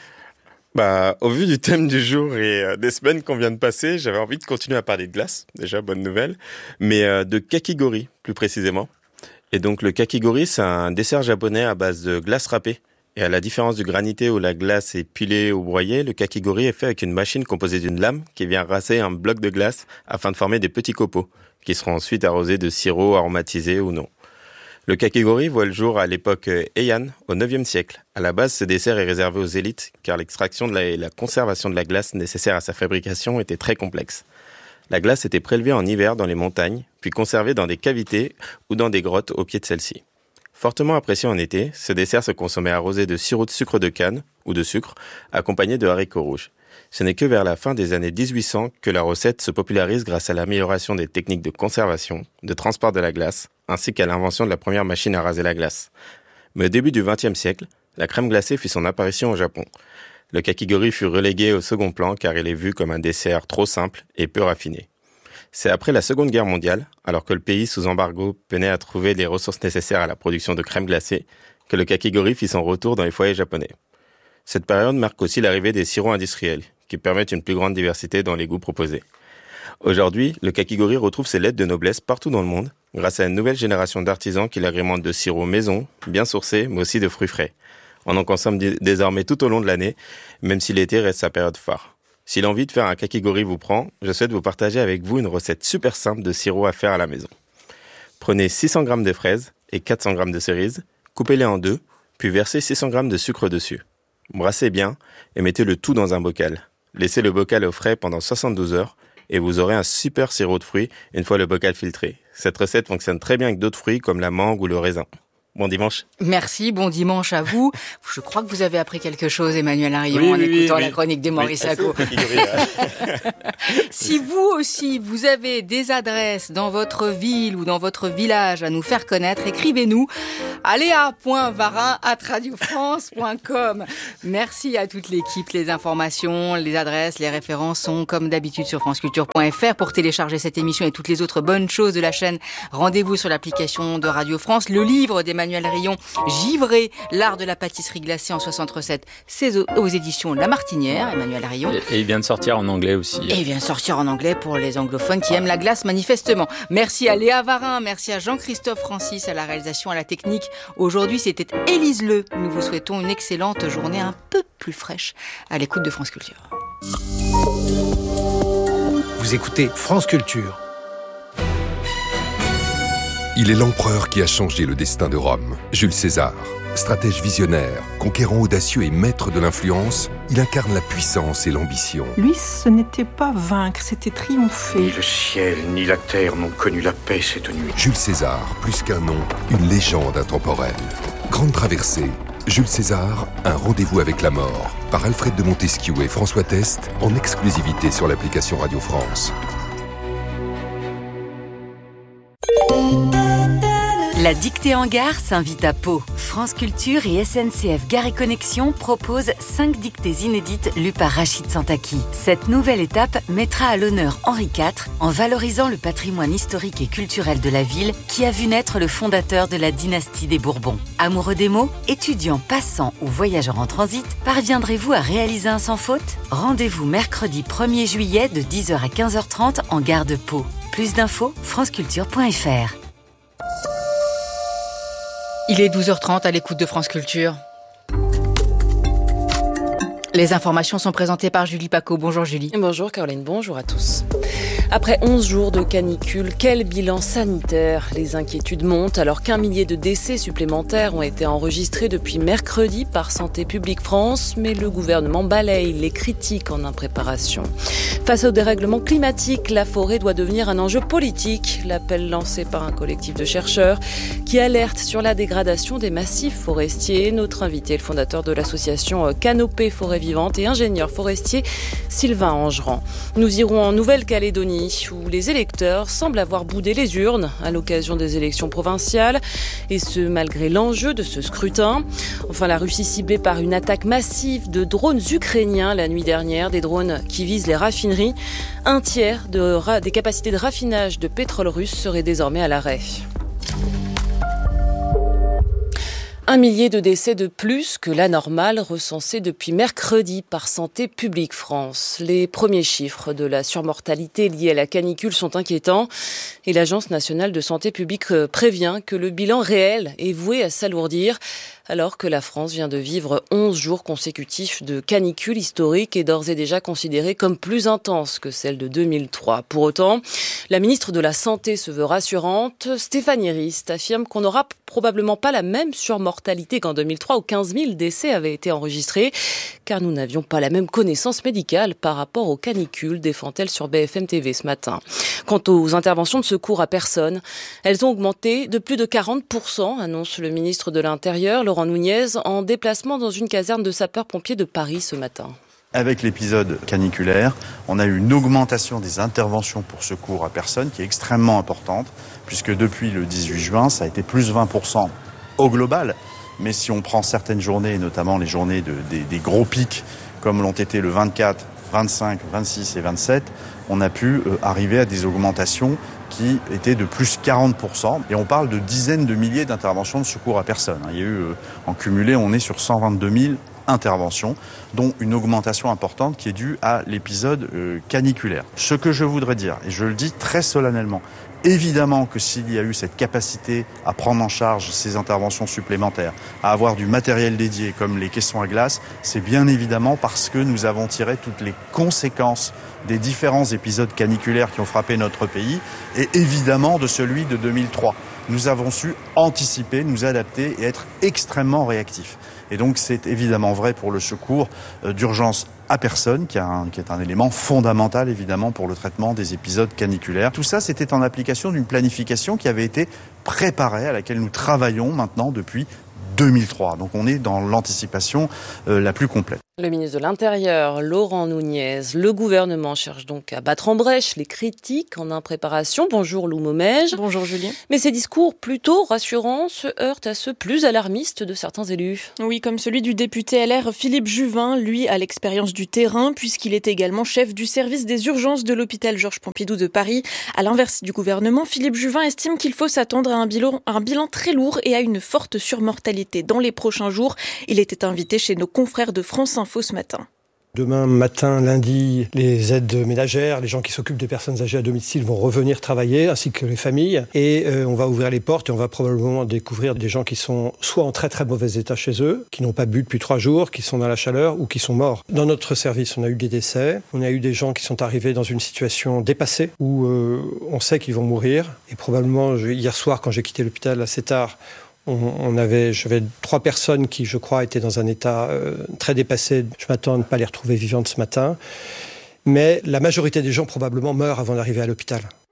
Bah, au vu du thème du jour et euh, des semaines qu'on vient de passer, j'avais envie de continuer à parler de glace. Déjà, bonne nouvelle. Mais euh, de kakigori, plus précisément. Et donc, le kakigori, c'est un dessert japonais à base de glace râpée. Et à la différence du granité où la glace est pilée ou broyée, le kakigori est fait avec une machine composée d'une lame qui vient rincer un bloc de glace afin de former des petits copeaux, qui seront ensuite arrosés de sirop aromatisé ou non. Le kakigori voit le jour à l'époque Heian, au neuvième siècle. À la base, ce dessert est réservé aux élites, car l'extraction de la, et la conservation de la glace nécessaire à sa fabrication était très complexe. La glace était prélevée en hiver dans les montagnes, puis conservée dans des cavités ou dans des grottes au pied de celles-ci. Fortement apprécié en été, ce dessert se consommait arrosé de sirop de sucre de canne, ou de sucre, accompagné de haricots rouges. Ce n'est que vers la fin des années dix-huit cents que la recette se popularise grâce à l'amélioration des techniques de conservation, de transport de la glace, ainsi qu'à l'invention de la première machine à raser la glace. Mais au début du vingtième siècle, la crème glacée fit son apparition au Japon. Le kakigori fut relégué au second plan car il est vu comme un dessert trop simple et peu raffiné. C'est après la Seconde Guerre mondiale, alors que le pays sous embargo peinait à trouver les ressources nécessaires à la production de crème glacée, que le kakigori fit son retour dans les foyers japonais. Cette période marque aussi l'arrivée des sirops industriels, qui permettent une plus grande diversité dans les goûts proposés. Aujourd'hui, le kakigori retrouve ses lettres de noblesse partout dans le monde, grâce à une nouvelle génération d'artisans qui l'agrémentent de sirops maison, bien sourcés, mais aussi de fruits frais. On en consomme d- désormais tout au long de l'année, même si l'été reste sa période phare. Si l'envie de faire un kakigori vous prend, je souhaite vous partager avec vous une recette super simple de sirop à faire à la maison. Prenez six cents grammes de fraises et quatre cents grammes de cerises, coupez-les en deux, puis versez six cents grammes de sucre dessus. Brassez bien et mettez le tout dans un bocal. Laissez le bocal au frais pendant soixante-douze heures et vous aurez un super sirop de fruits une fois le bocal filtré. Cette recette fonctionne très bien avec d'autres fruits comme la mangue ou le raisin. Bon dimanche. Merci, bon dimanche à vous. Je crois que vous avez appris quelque chose, Emmanuel Arion, oui, en oui, écoutant oui, la oui. chronique des Maurice Acco. Si vous aussi, vous avez des adresses dans votre ville ou dans votre village à nous faire connaître, écrivez-nous à léa point varin arobase radio france point com. Merci à toute l'équipe. Les informations, les adresses, les références sont comme d'habitude sur franceculture point f r. Pour télécharger cette émission et toutes les autres bonnes choses de la chaîne, rendez-vous sur l'application de Radio France. Le livre d'Emmanuel Rion, Givré, l'art de la pâtisserie glacée en soixante recettes, c'est aux, aux éditions La Martinière, Emmanuel Rion. Et, et il vient de sortir en anglais aussi. Et il vient de sortir en anglais pour les anglophones qui aiment la glace manifestement. Merci à Léa Varin, merci à Jean-Christophe Francis à la réalisation, à la technique. Aujourd'hui, c'était Élise Le. Nous vous souhaitons une excellente journée un peu plus fraîche à l'écoute de France Culture. Vous écoutez France Culture. Il est l'empereur qui a changé le destin de Rome, Jules César. Stratège visionnaire, conquérant audacieux et maître de l'influence, il incarne la puissance et l'ambition. Lui, ce n'était pas vaincre, c'était triompher. Ni le ciel, ni la terre n'ont connu la paix cette nuit. Jules César, plus qu'un nom, une légende intemporelle. Grande traversée, Jules César, un rendez-vous avec la mort, par Alfred de Montesquiou et François Test, en exclusivité sur l'application Radio France. La dictée en gare s'invite à Pau. France Culture et S N C F Gare et Connexion proposent cinq dictées inédites lues par Rachid Santaki. Cette nouvelle étape mettra à l'honneur Henri quatre en valorisant le patrimoine historique et culturel de la ville qui a vu naître le fondateur de la dynastie des Bourbons. Amoureux des mots, étudiants, passants ou voyageurs en transit, parviendrez-vous à réaliser un sans faute ? Rendez-vous mercredi premier juillet de dix heures à quinze heures trente en gare de Pau. Plus d'infos, franceculture point f r. Il est douze heures trente à l'écoute de France Culture. Les informations sont présentées par Julie Paco. Bonjour Julie. Bonjour Caroline, bonjour à tous. Après onze jours de canicule, quel bilan sanitaire ? Les inquiétudes montent alors qu'un millier de décès supplémentaires ont été enregistrés depuis mercredi par Santé publique France, mais le gouvernement balaye les critiques en impréparation. Face au dérèglement climatique, la forêt doit devenir un enjeu politique. L'appel lancé par un collectif de chercheurs qui alerte sur la dégradation des massifs forestiers. Notre invité, le fondateur de l'association Canopée Forêt Vivante et ingénieur forestier Sylvain Angerand. Nous irons en Nouvelle-Calédonie où les électeurs semblent avoir boudé les urnes à l'occasion des élections provinciales, et ce malgré l'enjeu de ce scrutin. Enfin, la Russie ciblée par une attaque massive de drones ukrainiens la nuit dernière, des drones qui visent les raffineries. Un tiers de ra- des capacités de raffinage de pétrole russe seraient désormais à l'arrêt. Un millier de décès de plus que la normale recensés depuis mercredi par Santé publique France. Les premiers chiffres de la surmortalité liée à la canicule sont inquiétants et l'Agence nationale de santé publique prévient que le bilan réel est voué à s'alourdir alors que la France vient de vivre onze jours consécutifs de canicule historique et d'ores et déjà considérée comme plus intense que celle de deux mille trois. Pour autant, la ministre de la Santé se veut rassurante. Stéphanie Rist affirme qu'on n'aura probablement pas la même surmortalité qu'en deux mille trois où quinze mille décès avaient été enregistrés, car nous n'avions pas la même connaissance médicale par rapport aux canicules, défend-elle sur B F M T V ce matin. Quant aux interventions de secours à personne, elles ont augmenté de plus de quarante pour cent, annonce le ministre de l'Intérieur, Laurent Nunez, en déplacement dans une caserne de sapeurs-pompiers de Paris ce matin. Avec l'épisode caniculaire, on a eu une augmentation des interventions pour secours à personne qui est extrêmement importante, puisque depuis le dix-huit juin, ça a été plus vingt pour cent au global. Mais si on prend certaines journées, notamment les journées de, des, des gros pics, comme l'ont été le vingt-quatre, vingt-cinq, vingt-six et vingt-sept, on a pu euh, arriver à des augmentations qui étaient de plus quarante pour cent. Et on parle de dizaines de milliers d'interventions de secours à personne. Il y a eu, euh, en cumulé, on est sur cent vingt-deux mille interventions, dont une augmentation importante qui est due à l'épisode euh, caniculaire. Ce que je voudrais dire, et je le dis très solennellement, évidemment que s'il y a eu cette capacité à prendre en charge ces interventions supplémentaires, à avoir du matériel dédié comme les caissons à glace, c'est bien évidemment parce que nous avons tiré toutes les conséquences des différents épisodes caniculaires qui ont frappé notre pays et évidemment de celui de deux mille trois. Nous avons su anticiper, nous adapter et être extrêmement réactifs. Et donc c'est évidemment vrai pour le secours euh, d'urgence à personne, qui, a un, qui est un élément fondamental évidemment pour le traitement des épisodes caniculaires. Tout ça, c'était en application d'une planification qui avait été préparée, à laquelle nous travaillons maintenant depuis deux mille trois. Donc on est dans l'anticipation euh, la plus complète. Le ministre de l'Intérieur, Laurent Nunez, le gouvernement cherche donc à battre en brèche les critiques en impréparation. Bonjour Lou Momège. Bonjour Julien. Mais ces discours plutôt rassurants se heurtent à ceux plus alarmistes de certains élus. Oui, comme celui du député L R Philippe Juvin, lui a l'expérience du terrain puisqu'il est également chef du service des urgences de l'hôpital Georges Pompidou de Paris. À l'inverse du gouvernement, Philippe Juvin estime qu'il faut s'attendre à un bilan, un bilan très lourd et à une forte surmortalité dans les prochains jours. Il était invité chez nos confrères de France Info ce matin. Demain matin, lundi, les aides ménagères, les gens qui s'occupent des personnes âgées à domicile vont revenir travailler, ainsi que les familles. Et euh, on va ouvrir les portes et on va probablement découvrir des gens qui sont soit en très très mauvais état chez eux, qui n'ont pas bu depuis trois jours, qui sont dans la chaleur ou qui sont morts. Dans notre service, on a eu des décès. On a eu des gens qui sont arrivés dans une situation dépassée, où euh, on sait qu'ils vont mourir. Et probablement, je, hier soir, quand j'ai quitté l'hôpital assez tard, On, on avait, j'avais trois personnes qui, je crois, étaient dans un état euh, très dépassé. Je m'attends à ne pas les retrouver vivantes ce matin. Mais la majorité des gens, probablement, meurent avant d'arriver à l'hôpital.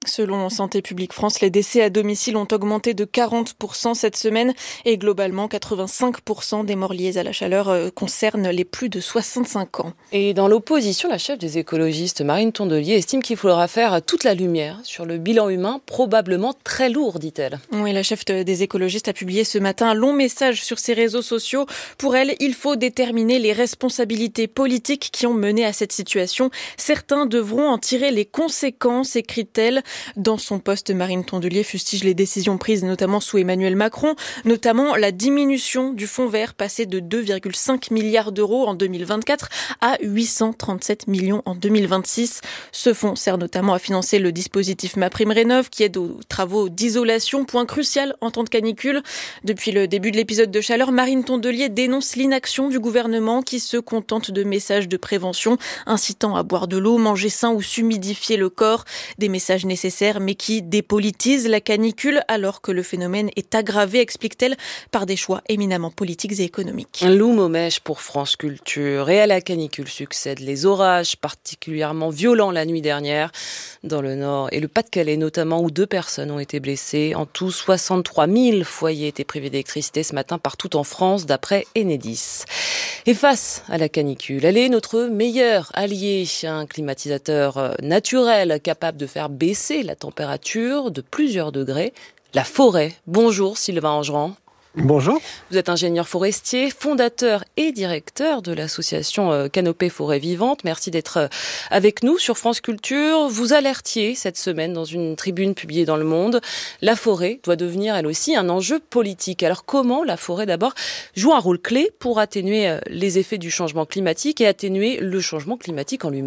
Selon Santé publique France, les décès à domicile ont augmenté de quarante pour cent cette semaine et globalement, quatre-vingt-cinq pour cent des morts liés à la chaleur concernent les plus de soixante-cinq ans. Et dans l'opposition, la chef des écologistes, Marine Tondelier, estime qu'il faudra faire toute la lumière sur le bilan humain, probablement très lourd, dit-elle. Oui, la chef des écologistes a publié ce matin un long message sur ses réseaux sociaux. Pour elle, il faut déterminer les responsabilités politiques qui ont mené à cette situation. Certains devront en tirer les conséquences, écrit-elle. Dans son poste, Marine Tondelier fustige les décisions prises notamment sous Emmanuel Macron, notamment la diminution du fonds vert passé de deux virgule cinq milliards d'euros en deux mille vingt-quatre à huit cent trente-sept millions en deux mille vingt-six. Ce fonds sert notamment à financer le dispositif MaPrimeRénov' qui aide aux travaux d'isolation, point crucial en temps de canicule. Depuis le début de l'épisode de chaleur, Marine Tondelier dénonce l'inaction du gouvernement qui se contente de messages de prévention incitant à boire de l'eau, manger sain ou s'humidifier le corps. Des messages nécessaires mais qui dépolitise la canicule alors que le phénomène est aggravé, explique-t-elle, par des choix éminemment politiques et économiques. Lou Momèche pour France Culture. Et à la canicule succèdent les orages particulièrement violents la nuit dernière dans le Nord et le Pas-de-Calais notamment où deux personnes ont été blessées. En tout, soixante-trois mille foyers étaient privés d'électricité ce matin partout en France d'après Enedis. Et face à la canicule, elle est notre meilleur allié, un climatisateur naturel capable de faire baisser la température de plusieurs degrés, la forêt. Bonjour Sylvain Angerand. Bonjour. Vous êtes ingénieur forestier, fondateur et directeur de l'association Canopée Forêt Vivante. Merci d'être avec nous sur France Culture. Vous alertiez cette semaine dans une tribune publiée dans Le Monde. La forêt doit devenir elle aussi un enjeu politique. Alors comment la forêt d'abord joue un rôle clé pour atténuer les effets du changement climatique et atténuer le changement climatique en lui-même ?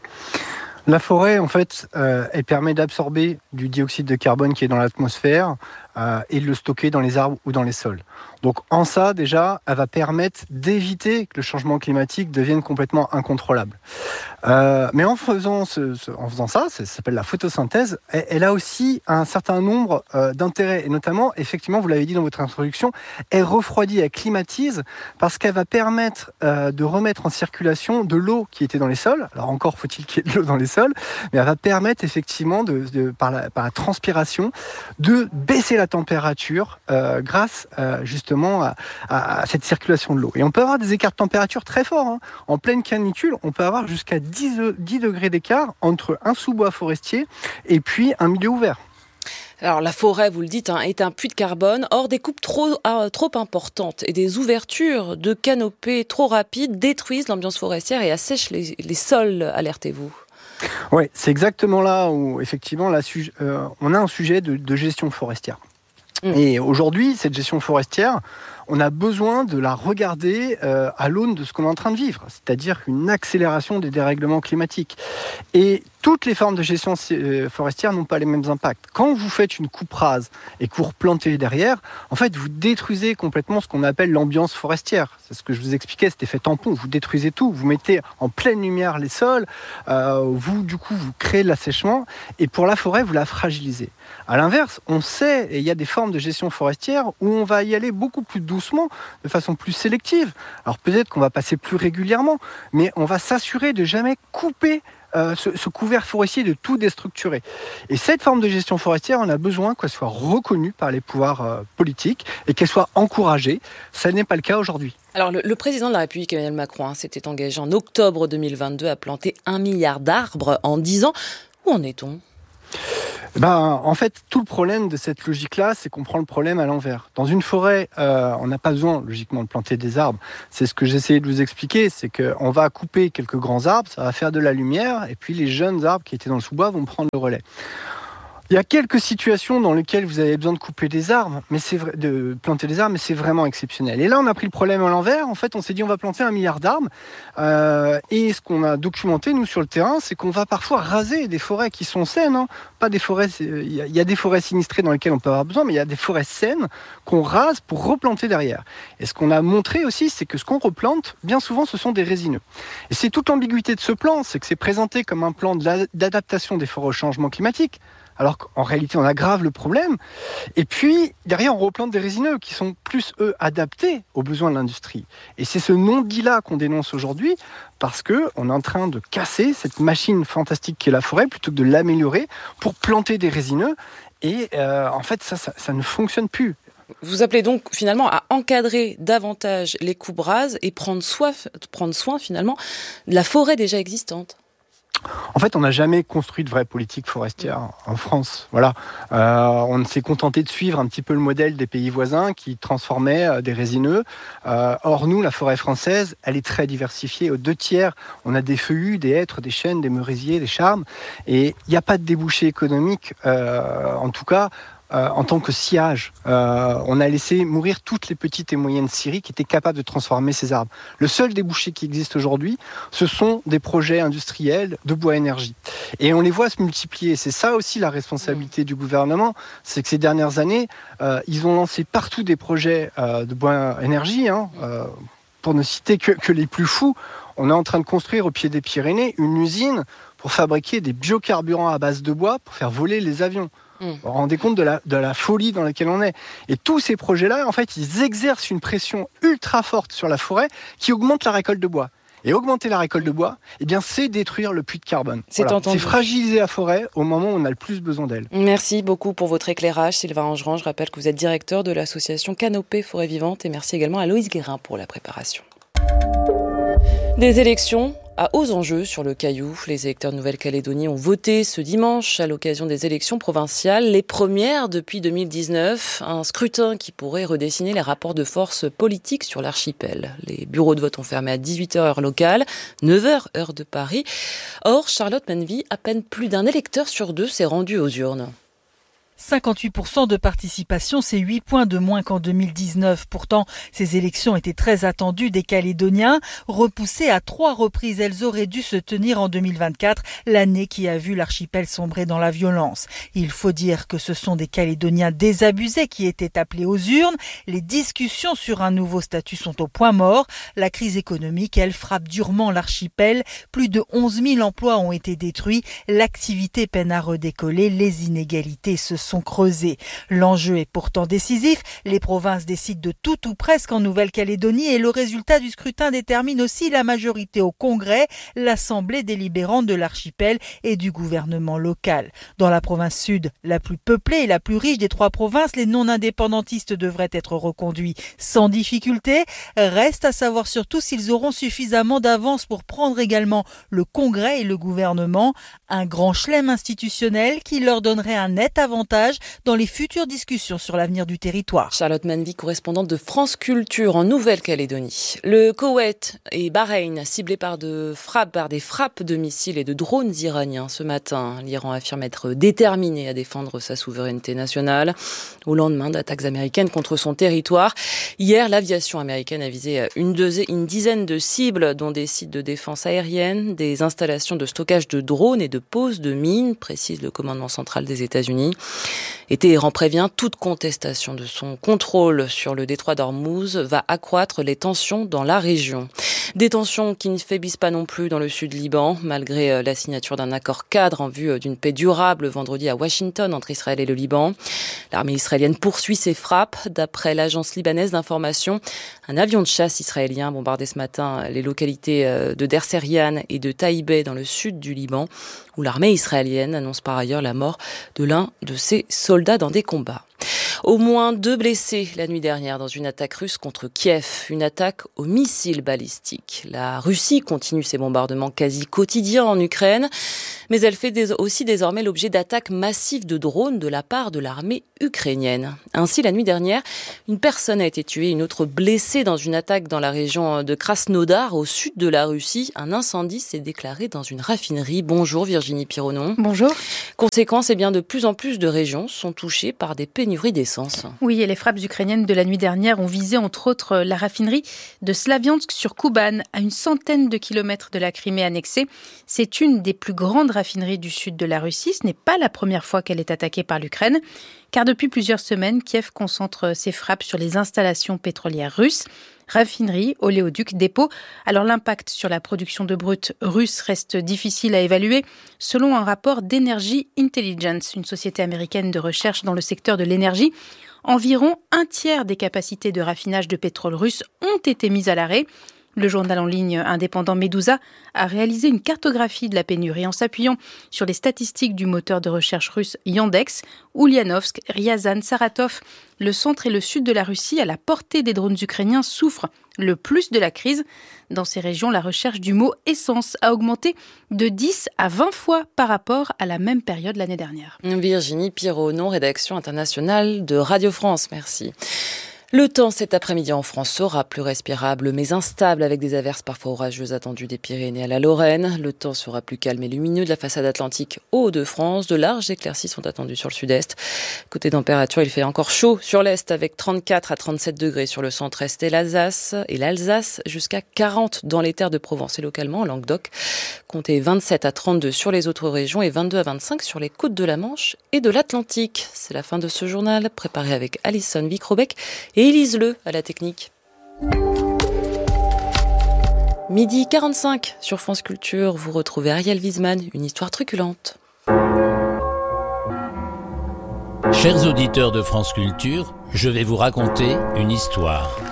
La forêt, en fait, euh, elle permet d'absorber du dioxyde de carbone qui est dans l'atmosphère euh, et de le stocker dans les arbres ou dans les sols. Donc en ça, déjà, elle va permettre d'éviter que le changement climatique devienne complètement incontrôlable. Euh, mais en faisant, ce, ce, en faisant ça, ça s'appelle la photosynthèse, elle, elle a aussi un certain nombre euh, d'intérêts. Et notamment, effectivement, vous l'avez dit dans votre introduction, elle refroidit, elle climatise parce qu'elle va permettre euh, de remettre en circulation de l'eau qui était dans les sols. Alors encore faut-il qu'il y ait de l'eau dans les sols, mais elle va permettre effectivement, de, de, par, la, par la transpiration, de baisser la température euh, grâce euh, justement à, à, à cette circulation de l'eau. Et on peut avoir des écarts de température très forts. Hein. En pleine canicule, on peut avoir jusqu'à dix degrés d'écart entre un sous-bois forestier et puis un milieu ouvert. Alors la forêt, vous le dites, hein, est un puits de carbone. Or, des coupes trop, euh, trop importantes et des ouvertures de canopées trop rapides détruisent l'ambiance forestière et assèchent les, les sols, alertez-vous. Oui, c'est exactement là où, effectivement, là, euh, on a un sujet de, de gestion forestière. Mmh. Et aujourd'hui, cette gestion forestière, on a besoin de la regarder euh, à l'aune de ce qu'on est en train de vivre, c'est-à-dire une accélération des dérèglements climatiques. Et toutes les formes de gestion forestière n'ont pas les mêmes impacts. Quand vous faites une coupe rase et que vous replantez derrière, en fait, vous détruisez complètement ce qu'on appelle l'ambiance forestière. C'est ce que je vous expliquais, cet effet tampon. Vous détruisez tout. Vous mettez en pleine lumière les sols. Euh, vous, du coup, vous créez de l'assèchement. Et pour la forêt, vous la fragilisez. À l'inverse, on sait, et il y a des formes de gestion forestière où on va y aller beaucoup plus doucement, de façon plus sélective. Alors peut-être qu'on va passer plus régulièrement, mais on va s'assurer de jamais couper Euh, ce, ce couvert forestier, de tout déstructurer. Et cette forme de gestion forestière, on a besoin qu'elle soit reconnue par les pouvoirs euh, politiques et qu'elle soit encouragée. Ça n'est pas le cas aujourd'hui. Alors le, le président de la République, Emmanuel Macron, hein, s'était engagé en octobre deux mille vingt-deux à planter un milliard d'arbres en dix ans. Où en est-on ? Ben, en fait, tout le problème de cette logique-là, c'est qu'on prend le problème à l'envers. Dans une forêt, euh, on n'a pas besoin, logiquement, de planter des arbres. C'est ce que j'essayais de vous expliquer, c'est qu'on va couper quelques grands arbres, ça va faire de la lumière, et puis les jeunes arbres qui étaient dans le sous-bois vont prendre le relais. Il y a quelques situations dans lesquelles vous avez besoin de couper des arbres, mais c'est vrai, de planter des arbres, mais c'est vraiment exceptionnel. Et là, on a pris le problème à l'envers. En fait, on s'est dit on va planter un milliard d'arbres. Euh, et ce qu'on a documenté, nous, sur le terrain, c'est qu'on va parfois raser des forêts qui sont saines. Hein. Pas des forêts. Il y, a, il y a des forêts sinistrées dans lesquelles on peut avoir besoin, mais il y a des forêts saines qu'on rase pour replanter derrière. Et ce qu'on a montré aussi, c'est que ce qu'on replante, bien souvent, ce sont des résineux. Et c'est toute l'ambiguïté de ce plan, c'est que c'est présenté comme un plan de la, d'adaptation des forêts au changement climatique. alors qu'en réalité, on aggrave le problème. Et puis, derrière, on replante des résineux qui sont plus, eux, adaptés aux besoins de l'industrie. Et c'est ce non-dit-là qu'on dénonce aujourd'hui, parce qu'on est en train de casser cette machine fantastique qu'est la forêt, plutôt que de l'améliorer pour planter des résineux. Et euh, en fait, ça, ça, ça ne fonctionne plus. Vous appelez donc finalement à encadrer davantage les coupes rases et prendre soin, prendre soin finalement de la forêt déjà existante. En fait, on n'a jamais construit de vraie politique forestière en France. Voilà, euh, on s'est contenté de suivre un petit peu le modèle des pays voisins qui transformaient euh, des résineux. Euh, or, nous, la forêt française, elle est très diversifiée. Aux deux tiers, on a des feuillus, des hêtres, des chênes, des merisiers, des charmes. Et il n'y a pas de débouché économique, euh, en tout cas. Euh, en tant que sciage, euh, on a laissé mourir toutes les petites et moyennes scieries qui étaient capables de transformer ces arbres. Le seul débouché qui existe aujourd'hui, ce sont des projets industriels de bois énergie. Et on les voit se multiplier. C'est ça aussi la responsabilité du gouvernement, c'est que ces dernières années, euh, ils ont lancé partout des projets euh, de bois énergie, hein, euh, pour ne citer que, que les plus fous. On est en train de construire au pied des Pyrénées une usine pour fabriquer des biocarburants à base de bois pour faire voler les avions. Vous vous rendez compte de la, de la folie dans laquelle on est. Et tous ces projets-là, en fait, ils exercent une pression ultra forte sur la forêt qui augmente la récolte de bois. Et augmenter la récolte de bois, eh bien, c'est détruire le puits de carbone. C'est voilà. entendu. C'est fragiliser la forêt au moment où on a le plus besoin d'elle. Merci beaucoup pour votre éclairage, Sylvain Angerand. Je rappelle que vous êtes directeur de l'association Canopée Forêt Vivante. Et merci également à Loïs Guérin pour la préparation. Des élections à hauts enjeux sur le Caillou. Les électeurs de Nouvelle-Calédonie ont voté ce dimanche à l'occasion des élections provinciales, les premières depuis deux mille dix-neuf. Un scrutin qui pourrait redessiner les rapports de force politiques sur l'archipel. Les bureaux de vote ont fermé à dix-huit heures heure locale, neuf heures heure de Paris. Or, Charlotte Menvy, à peine plus d'un électeur sur deux s'est rendu aux urnes. cinquante-huit pour cent de participation, c'est huit points de moins qu'en deux mille dix-neuf. Pourtant, ces élections étaient très attendues des Calédoniens. Repoussées à trois reprises, elles auraient dû se tenir en deux mille vingt-quatre, l'année qui a vu l'archipel sombrer dans la violence. Il faut dire que ce sont des Calédoniens désabusés qui étaient appelés aux urnes. Les discussions sur un nouveau statut sont au point mort. La crise économique, elle, frappe durement l'archipel. Plus de onze mille emplois ont été détruits. L'activité peine à redécoller. Les inégalités se sont sont creusés. L'enjeu est pourtant décisif. Les provinces décident de tout ou presque en Nouvelle-Calédonie et le résultat du scrutin détermine aussi la majorité au Congrès, l'Assemblée délibérante de l'archipel et du gouvernement local. Dans la province sud, la plus peuplée et la plus riche des trois provinces, les non-indépendantistes devraient être reconduits sans difficulté. Reste à savoir surtout s'ils auront suffisamment d'avance pour prendre également le Congrès et le gouvernement. Un grand chelem institutionnel qui leur donnerait un net avantage dans les futures discussions sur l'avenir du territoire. Charlotte Menvy, correspondante de France Culture en Nouvelle-Calédonie. Le Koweït et Bahreïn ciblés par, de frappes, par des frappes de missiles et de drones iraniens ce matin. L'Iran affirme être déterminé à défendre sa souveraineté nationale au lendemain d'attaques américaines contre son territoire. Hier, l'aviation américaine a visé une, deuxi- une dizaine de cibles, dont des sites de défense aérienne, des installations de stockage de drones et de pose de mines, précise le commandement central des États-Unis. Et Téhéran prévient, toute contestation de son contrôle sur le détroit d'Ormuz va accroître les tensions dans la région. Des tensions qui ne faiblissent pas non plus dans le sud Liban, malgré la signature d'un accord cadre en vue d'une paix durable vendredi à Washington entre Israël et le Liban. L'armée israélienne poursuit ses frappes. D'après l'agence libanaise d'information, un avion de chasse israélien a bombardé ce matin les localités de Der Serian et de Taïbeh dans le sud du Liban, où l'armée israélienne annonce par ailleurs la mort de l'un de ses soldats dans des combats. Au moins deux blessés la nuit dernière dans une attaque russe contre Kiev, une attaque aux missiles balistiques. La Russie continue ses bombardements quasi quotidiens en Ukraine, mais elle fait aussi désormais l'objet d'attaques massives de drones de la part de l'armée ukrainienne. Ainsi, la nuit dernière, une personne a été tuée, une autre blessée dans une attaque dans la région de Krasnodar, au sud de la Russie. Un incendie s'est déclaré dans une raffinerie. Bonjour Virginie Pironon. Bonjour. Conséquence, eh bien, de plus en plus de régions sont touchées par des pénuries d'essence. Oui, et les frappes ukrainiennes de la nuit dernière ont visé entre autres la raffinerie de Slaviansk sur Kuban, à une centaine de kilomètres de la Crimée annexée. C'est une des plus grandes raffineries du sud de la Russie. Ce n'est pas la première fois qu'elle est attaquée par l'Ukraine, car depuis plusieurs semaines, Kiev concentre ses frappes sur les installations pétrolières russes. raffineries, oléoducs, dépôts. Alors l'impact sur la production de brut russe reste difficile à évaluer. Selon un rapport d'Energy Intelligence, une société américaine de recherche dans le secteur de l'énergie, environ un tiers des capacités de raffinage de pétrole russe ont été mises à l'arrêt. Le journal en ligne indépendant Medusa a réalisé une cartographie de la pénurie en s'appuyant sur les statistiques du moteur de recherche russe Yandex. Ulyanovsk, Ryazan, Saratov, le centre et le sud de la Russie, à la portée des drones ukrainiens, souffrent le plus de la crise. Dans ces régions, la recherche du mot essence a augmenté de dix à vingt fois par rapport à la même période l'année dernière. Virginie Pirault, rédaction internationale de Radio France. Merci. Le temps cet après-midi en France sera plus respirable mais instable avec des averses parfois orageuses attendues des Pyrénées à la Lorraine. Le temps sera plus calme et lumineux de la façade atlantique aux Hauts-de-France. De larges éclaircies sont attendues sur le sud-est. Côté température, il fait encore chaud sur l'est avec trente-quatre à trente-sept degrés sur le centre-est et l'Alsace. Et l'Alsace jusqu'à quarante dans les terres de Provence et localement en Languedoc. Comptez vingt-sept à trente-deux sur les autres régions et vingt-deux à vingt-cinq sur les côtes de la Manche et de l'Atlantique. C'est la fin de ce journal préparé avec Alison Vicrobec et Élise Le à la technique. Midi quarante-cinq sur France Culture, vous retrouvez Ariel Wiesman, une histoire truculente. Chers auditeurs de France Culture, je vais vous raconter une histoire.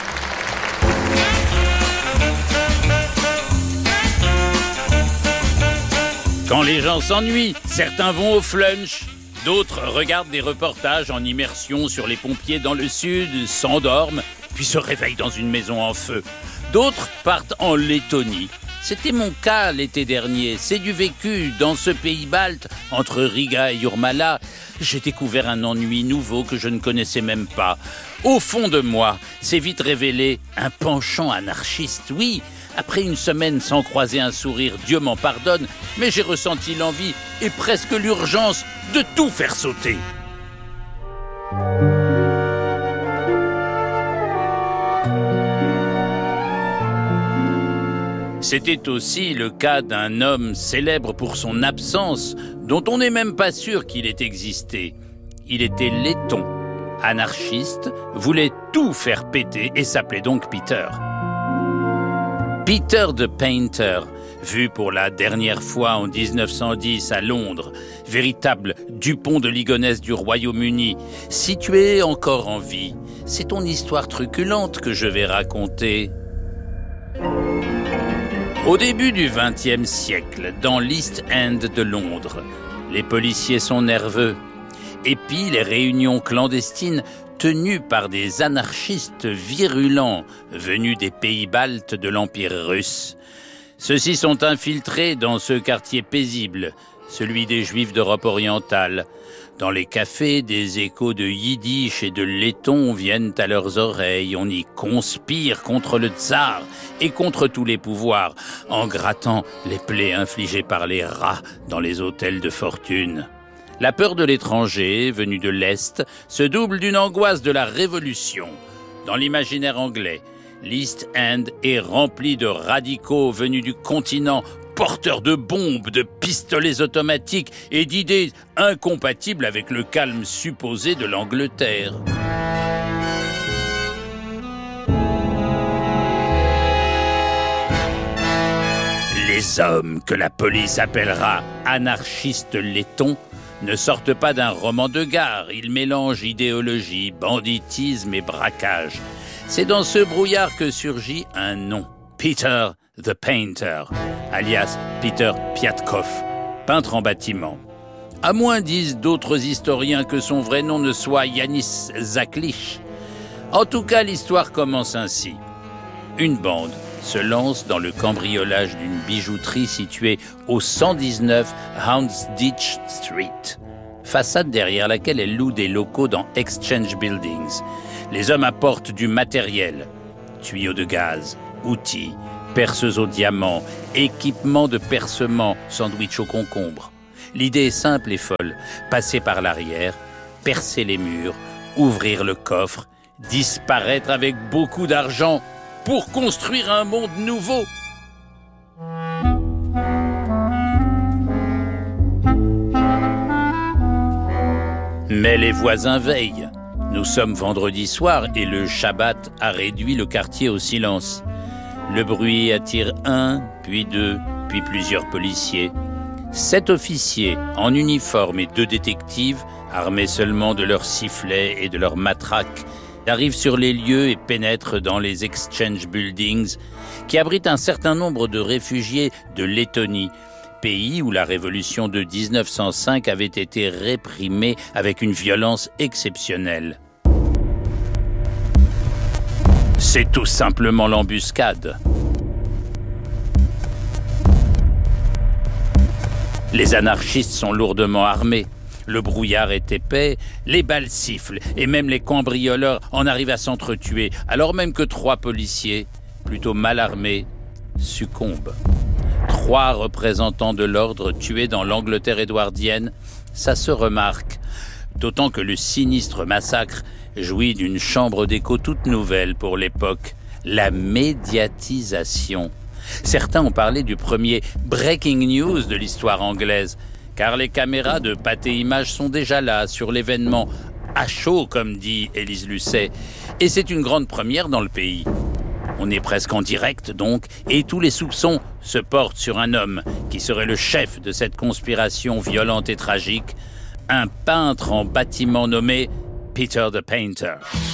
Quand les gens s'ennuient, certains vont au flunch. D'autres regardent des reportages en immersion sur les pompiers dans le sud, s'endorment, puis se réveillent dans une maison en feu. D'autres partent en Lettonie. C'était mon cas l'été dernier. C'est du vécu dans ce pays balte, entre Riga et Jurmala. J'ai découvert un ennui nouveau que je ne connaissais même pas. Au fond de moi, s'est vite révélé un penchant anarchiste, oui. Après une semaine sans croiser un sourire, Dieu m'en pardonne, mais j'ai ressenti l'envie et presque l'urgence de tout faire sauter. C'était aussi le cas d'un homme célèbre pour son absence, dont on n'est même pas sûr qu'il ait existé. Il était letton, anarchiste, voulait tout faire péter et s'appelait donc Peter. Peter the Painter, vu pour la dernière fois en dix-neuf cent dix à Londres, véritable Dupont de Ligonnès du Royaume-Uni, si tu es encore en vie, c'est ton histoire truculente que je vais raconter. Au début du vingtième siècle, dans l'East End de Londres, les policiers sont nerveux. Et puis les réunions clandestines tenues par des anarchistes virulents venus des pays baltes de l'Empire russe. Ceux-ci sont infiltrés dans ce quartier paisible, celui des Juifs d'Europe orientale. Dans les cafés, des échos de yiddish et de letton viennent à leurs oreilles. On y conspire contre le tsar et contre tous les pouvoirs, en grattant les plaies infligées par les rats dans les hôtels de fortune. La peur de l'étranger, venu de l'Est, se double d'une angoisse de la Révolution. Dans l'imaginaire anglais, l'East End est rempli de radicaux venus du continent, porteurs de bombes, de pistolets automatiques et d'idées incompatibles avec le calme supposé de l'Angleterre. Les hommes que la police appellera anarchistes lettons ne sortent pas d'un roman de gare. Ils mélangent idéologie, banditisme et braquage. C'est dans ce brouillard que surgit un nom, Peter the Painter, alias Peter Piatkov, peintre en bâtiment. À moins disent d'autres historiens que son vrai nom ne soit Yanis Zaklich. En tout cas, l'histoire commence ainsi. Une bande se lance dans le cambriolage d'une bijouterie située au cent dix-neuf Houndsditch Street, façade derrière laquelle elle loue des locaux dans Exchange Buildings. Les hommes apportent du matériel, tuyaux de gaz, outils, perceuses au diamant, équipements de percement, sandwich au concombre. L'idée est simple et folle, passer par l'arrière, percer les murs, ouvrir le coffre, disparaître avec beaucoup d'argent pour construire un monde nouveau. Mais les voisins veillent. Nous sommes vendredi soir et le Shabbat a réduit le quartier au silence. Le bruit attire un, puis deux, puis plusieurs policiers. Sept officiers en uniforme et deux détectives, armés seulement de leurs sifflets et de leurs matraques, arrivent sur les lieux et pénètrent dans les exchange buildings qui abritent un certain nombre de réfugiés de Lettonie, pays où la révolution de dix-neuf cent cinq avait été réprimée avec une violence exceptionnelle. C'est tout simplement l'embuscade. Les anarchistes sont lourdement armés. Le brouillard est épais, les balles sifflent et même les cambrioleurs en arrivent à s'entretuer, alors même que trois policiers, plutôt mal armés, succombent. Trois représentants de l'ordre tués dans l'Angleterre édouardienne, ça se remarque. D'autant que le sinistre massacre jouit d'une chambre d'écho toute nouvelle pour l'époque, la médiatisation. Certains ont parlé du premier breaking news de l'histoire anglaise, car les caméras de Pathé Images sont déjà là sur l'événement, à chaud comme dit Élise Lucet, et c'est une grande première dans le pays. On est presque en direct donc, et tous les soupçons se portent sur un homme qui serait le chef de cette conspiration violente et tragique, un peintre en bâtiment nommé Peter the Painter.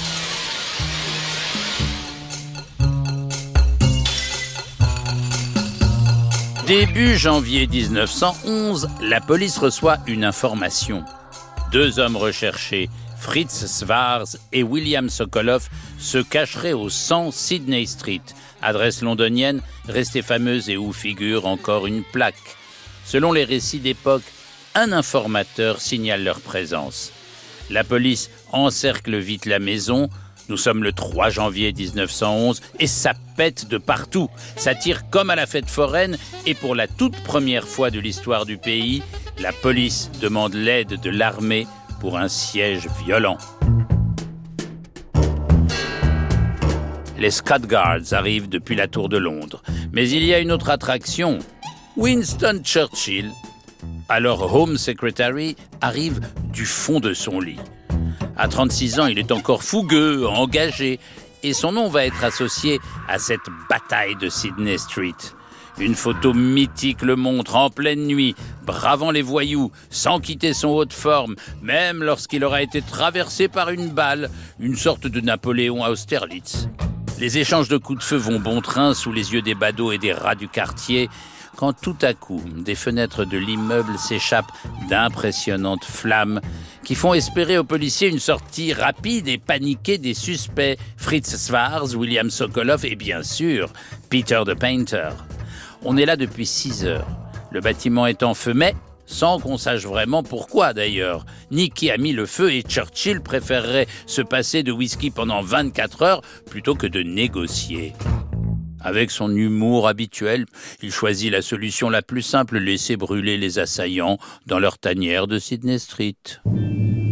Début janvier dix-neuf cent onze, la police reçoit une information. Deux hommes recherchés, Fritz Schwarz et William Sokolov, se cacheraient au cent Sydney Street, adresse londonienne restée fameuse et où figure encore une plaque. Selon les récits d'époque, un informateur signale leur présence. La police encercle vite la maison. Nous sommes le trois janvier dix-neuf cent onze et ça pète de partout. Ça tire comme à la fête foraine et pour la toute première fois de l'histoire du pays, la police demande l'aide de l'armée pour un siège violent. Les Scott Guards arrivent depuis la Tour de Londres. Mais il y a une autre attraction. Winston Churchill, alors Home Secretary, arrive du fond de son lit. À trente-six ans, il est encore fougueux, engagé, et son nom va être associé à cette bataille de Sydney Street. Une photo mythique le montre en pleine nuit, bravant les voyous, sans quitter son haut de forme, même lorsqu'il aura été traversé par une balle, une sorte de Napoléon à Austerlitz. Les échanges de coups de feu vont bon train sous les yeux des badauds et des rats du quartier, quand tout à coup, des fenêtres de l'immeuble s'échappent d'impressionnantes flammes qui font espérer aux policiers une sortie rapide et paniquée des suspects, Fritz Schwarz, William Sokolov et bien sûr, Peter the Painter. On est là depuis six heures. Le bâtiment est en feu, mais sans qu'on sache vraiment pourquoi d'ailleurs, ni qui a mis le feu, et Churchill préférerait se passer de whisky pendant vingt-quatre heures plutôt que de négocier. Avec son humour habituel, il choisit la solution la plus simple, laisser brûler les assaillants dans leur tanière de Sydney Street.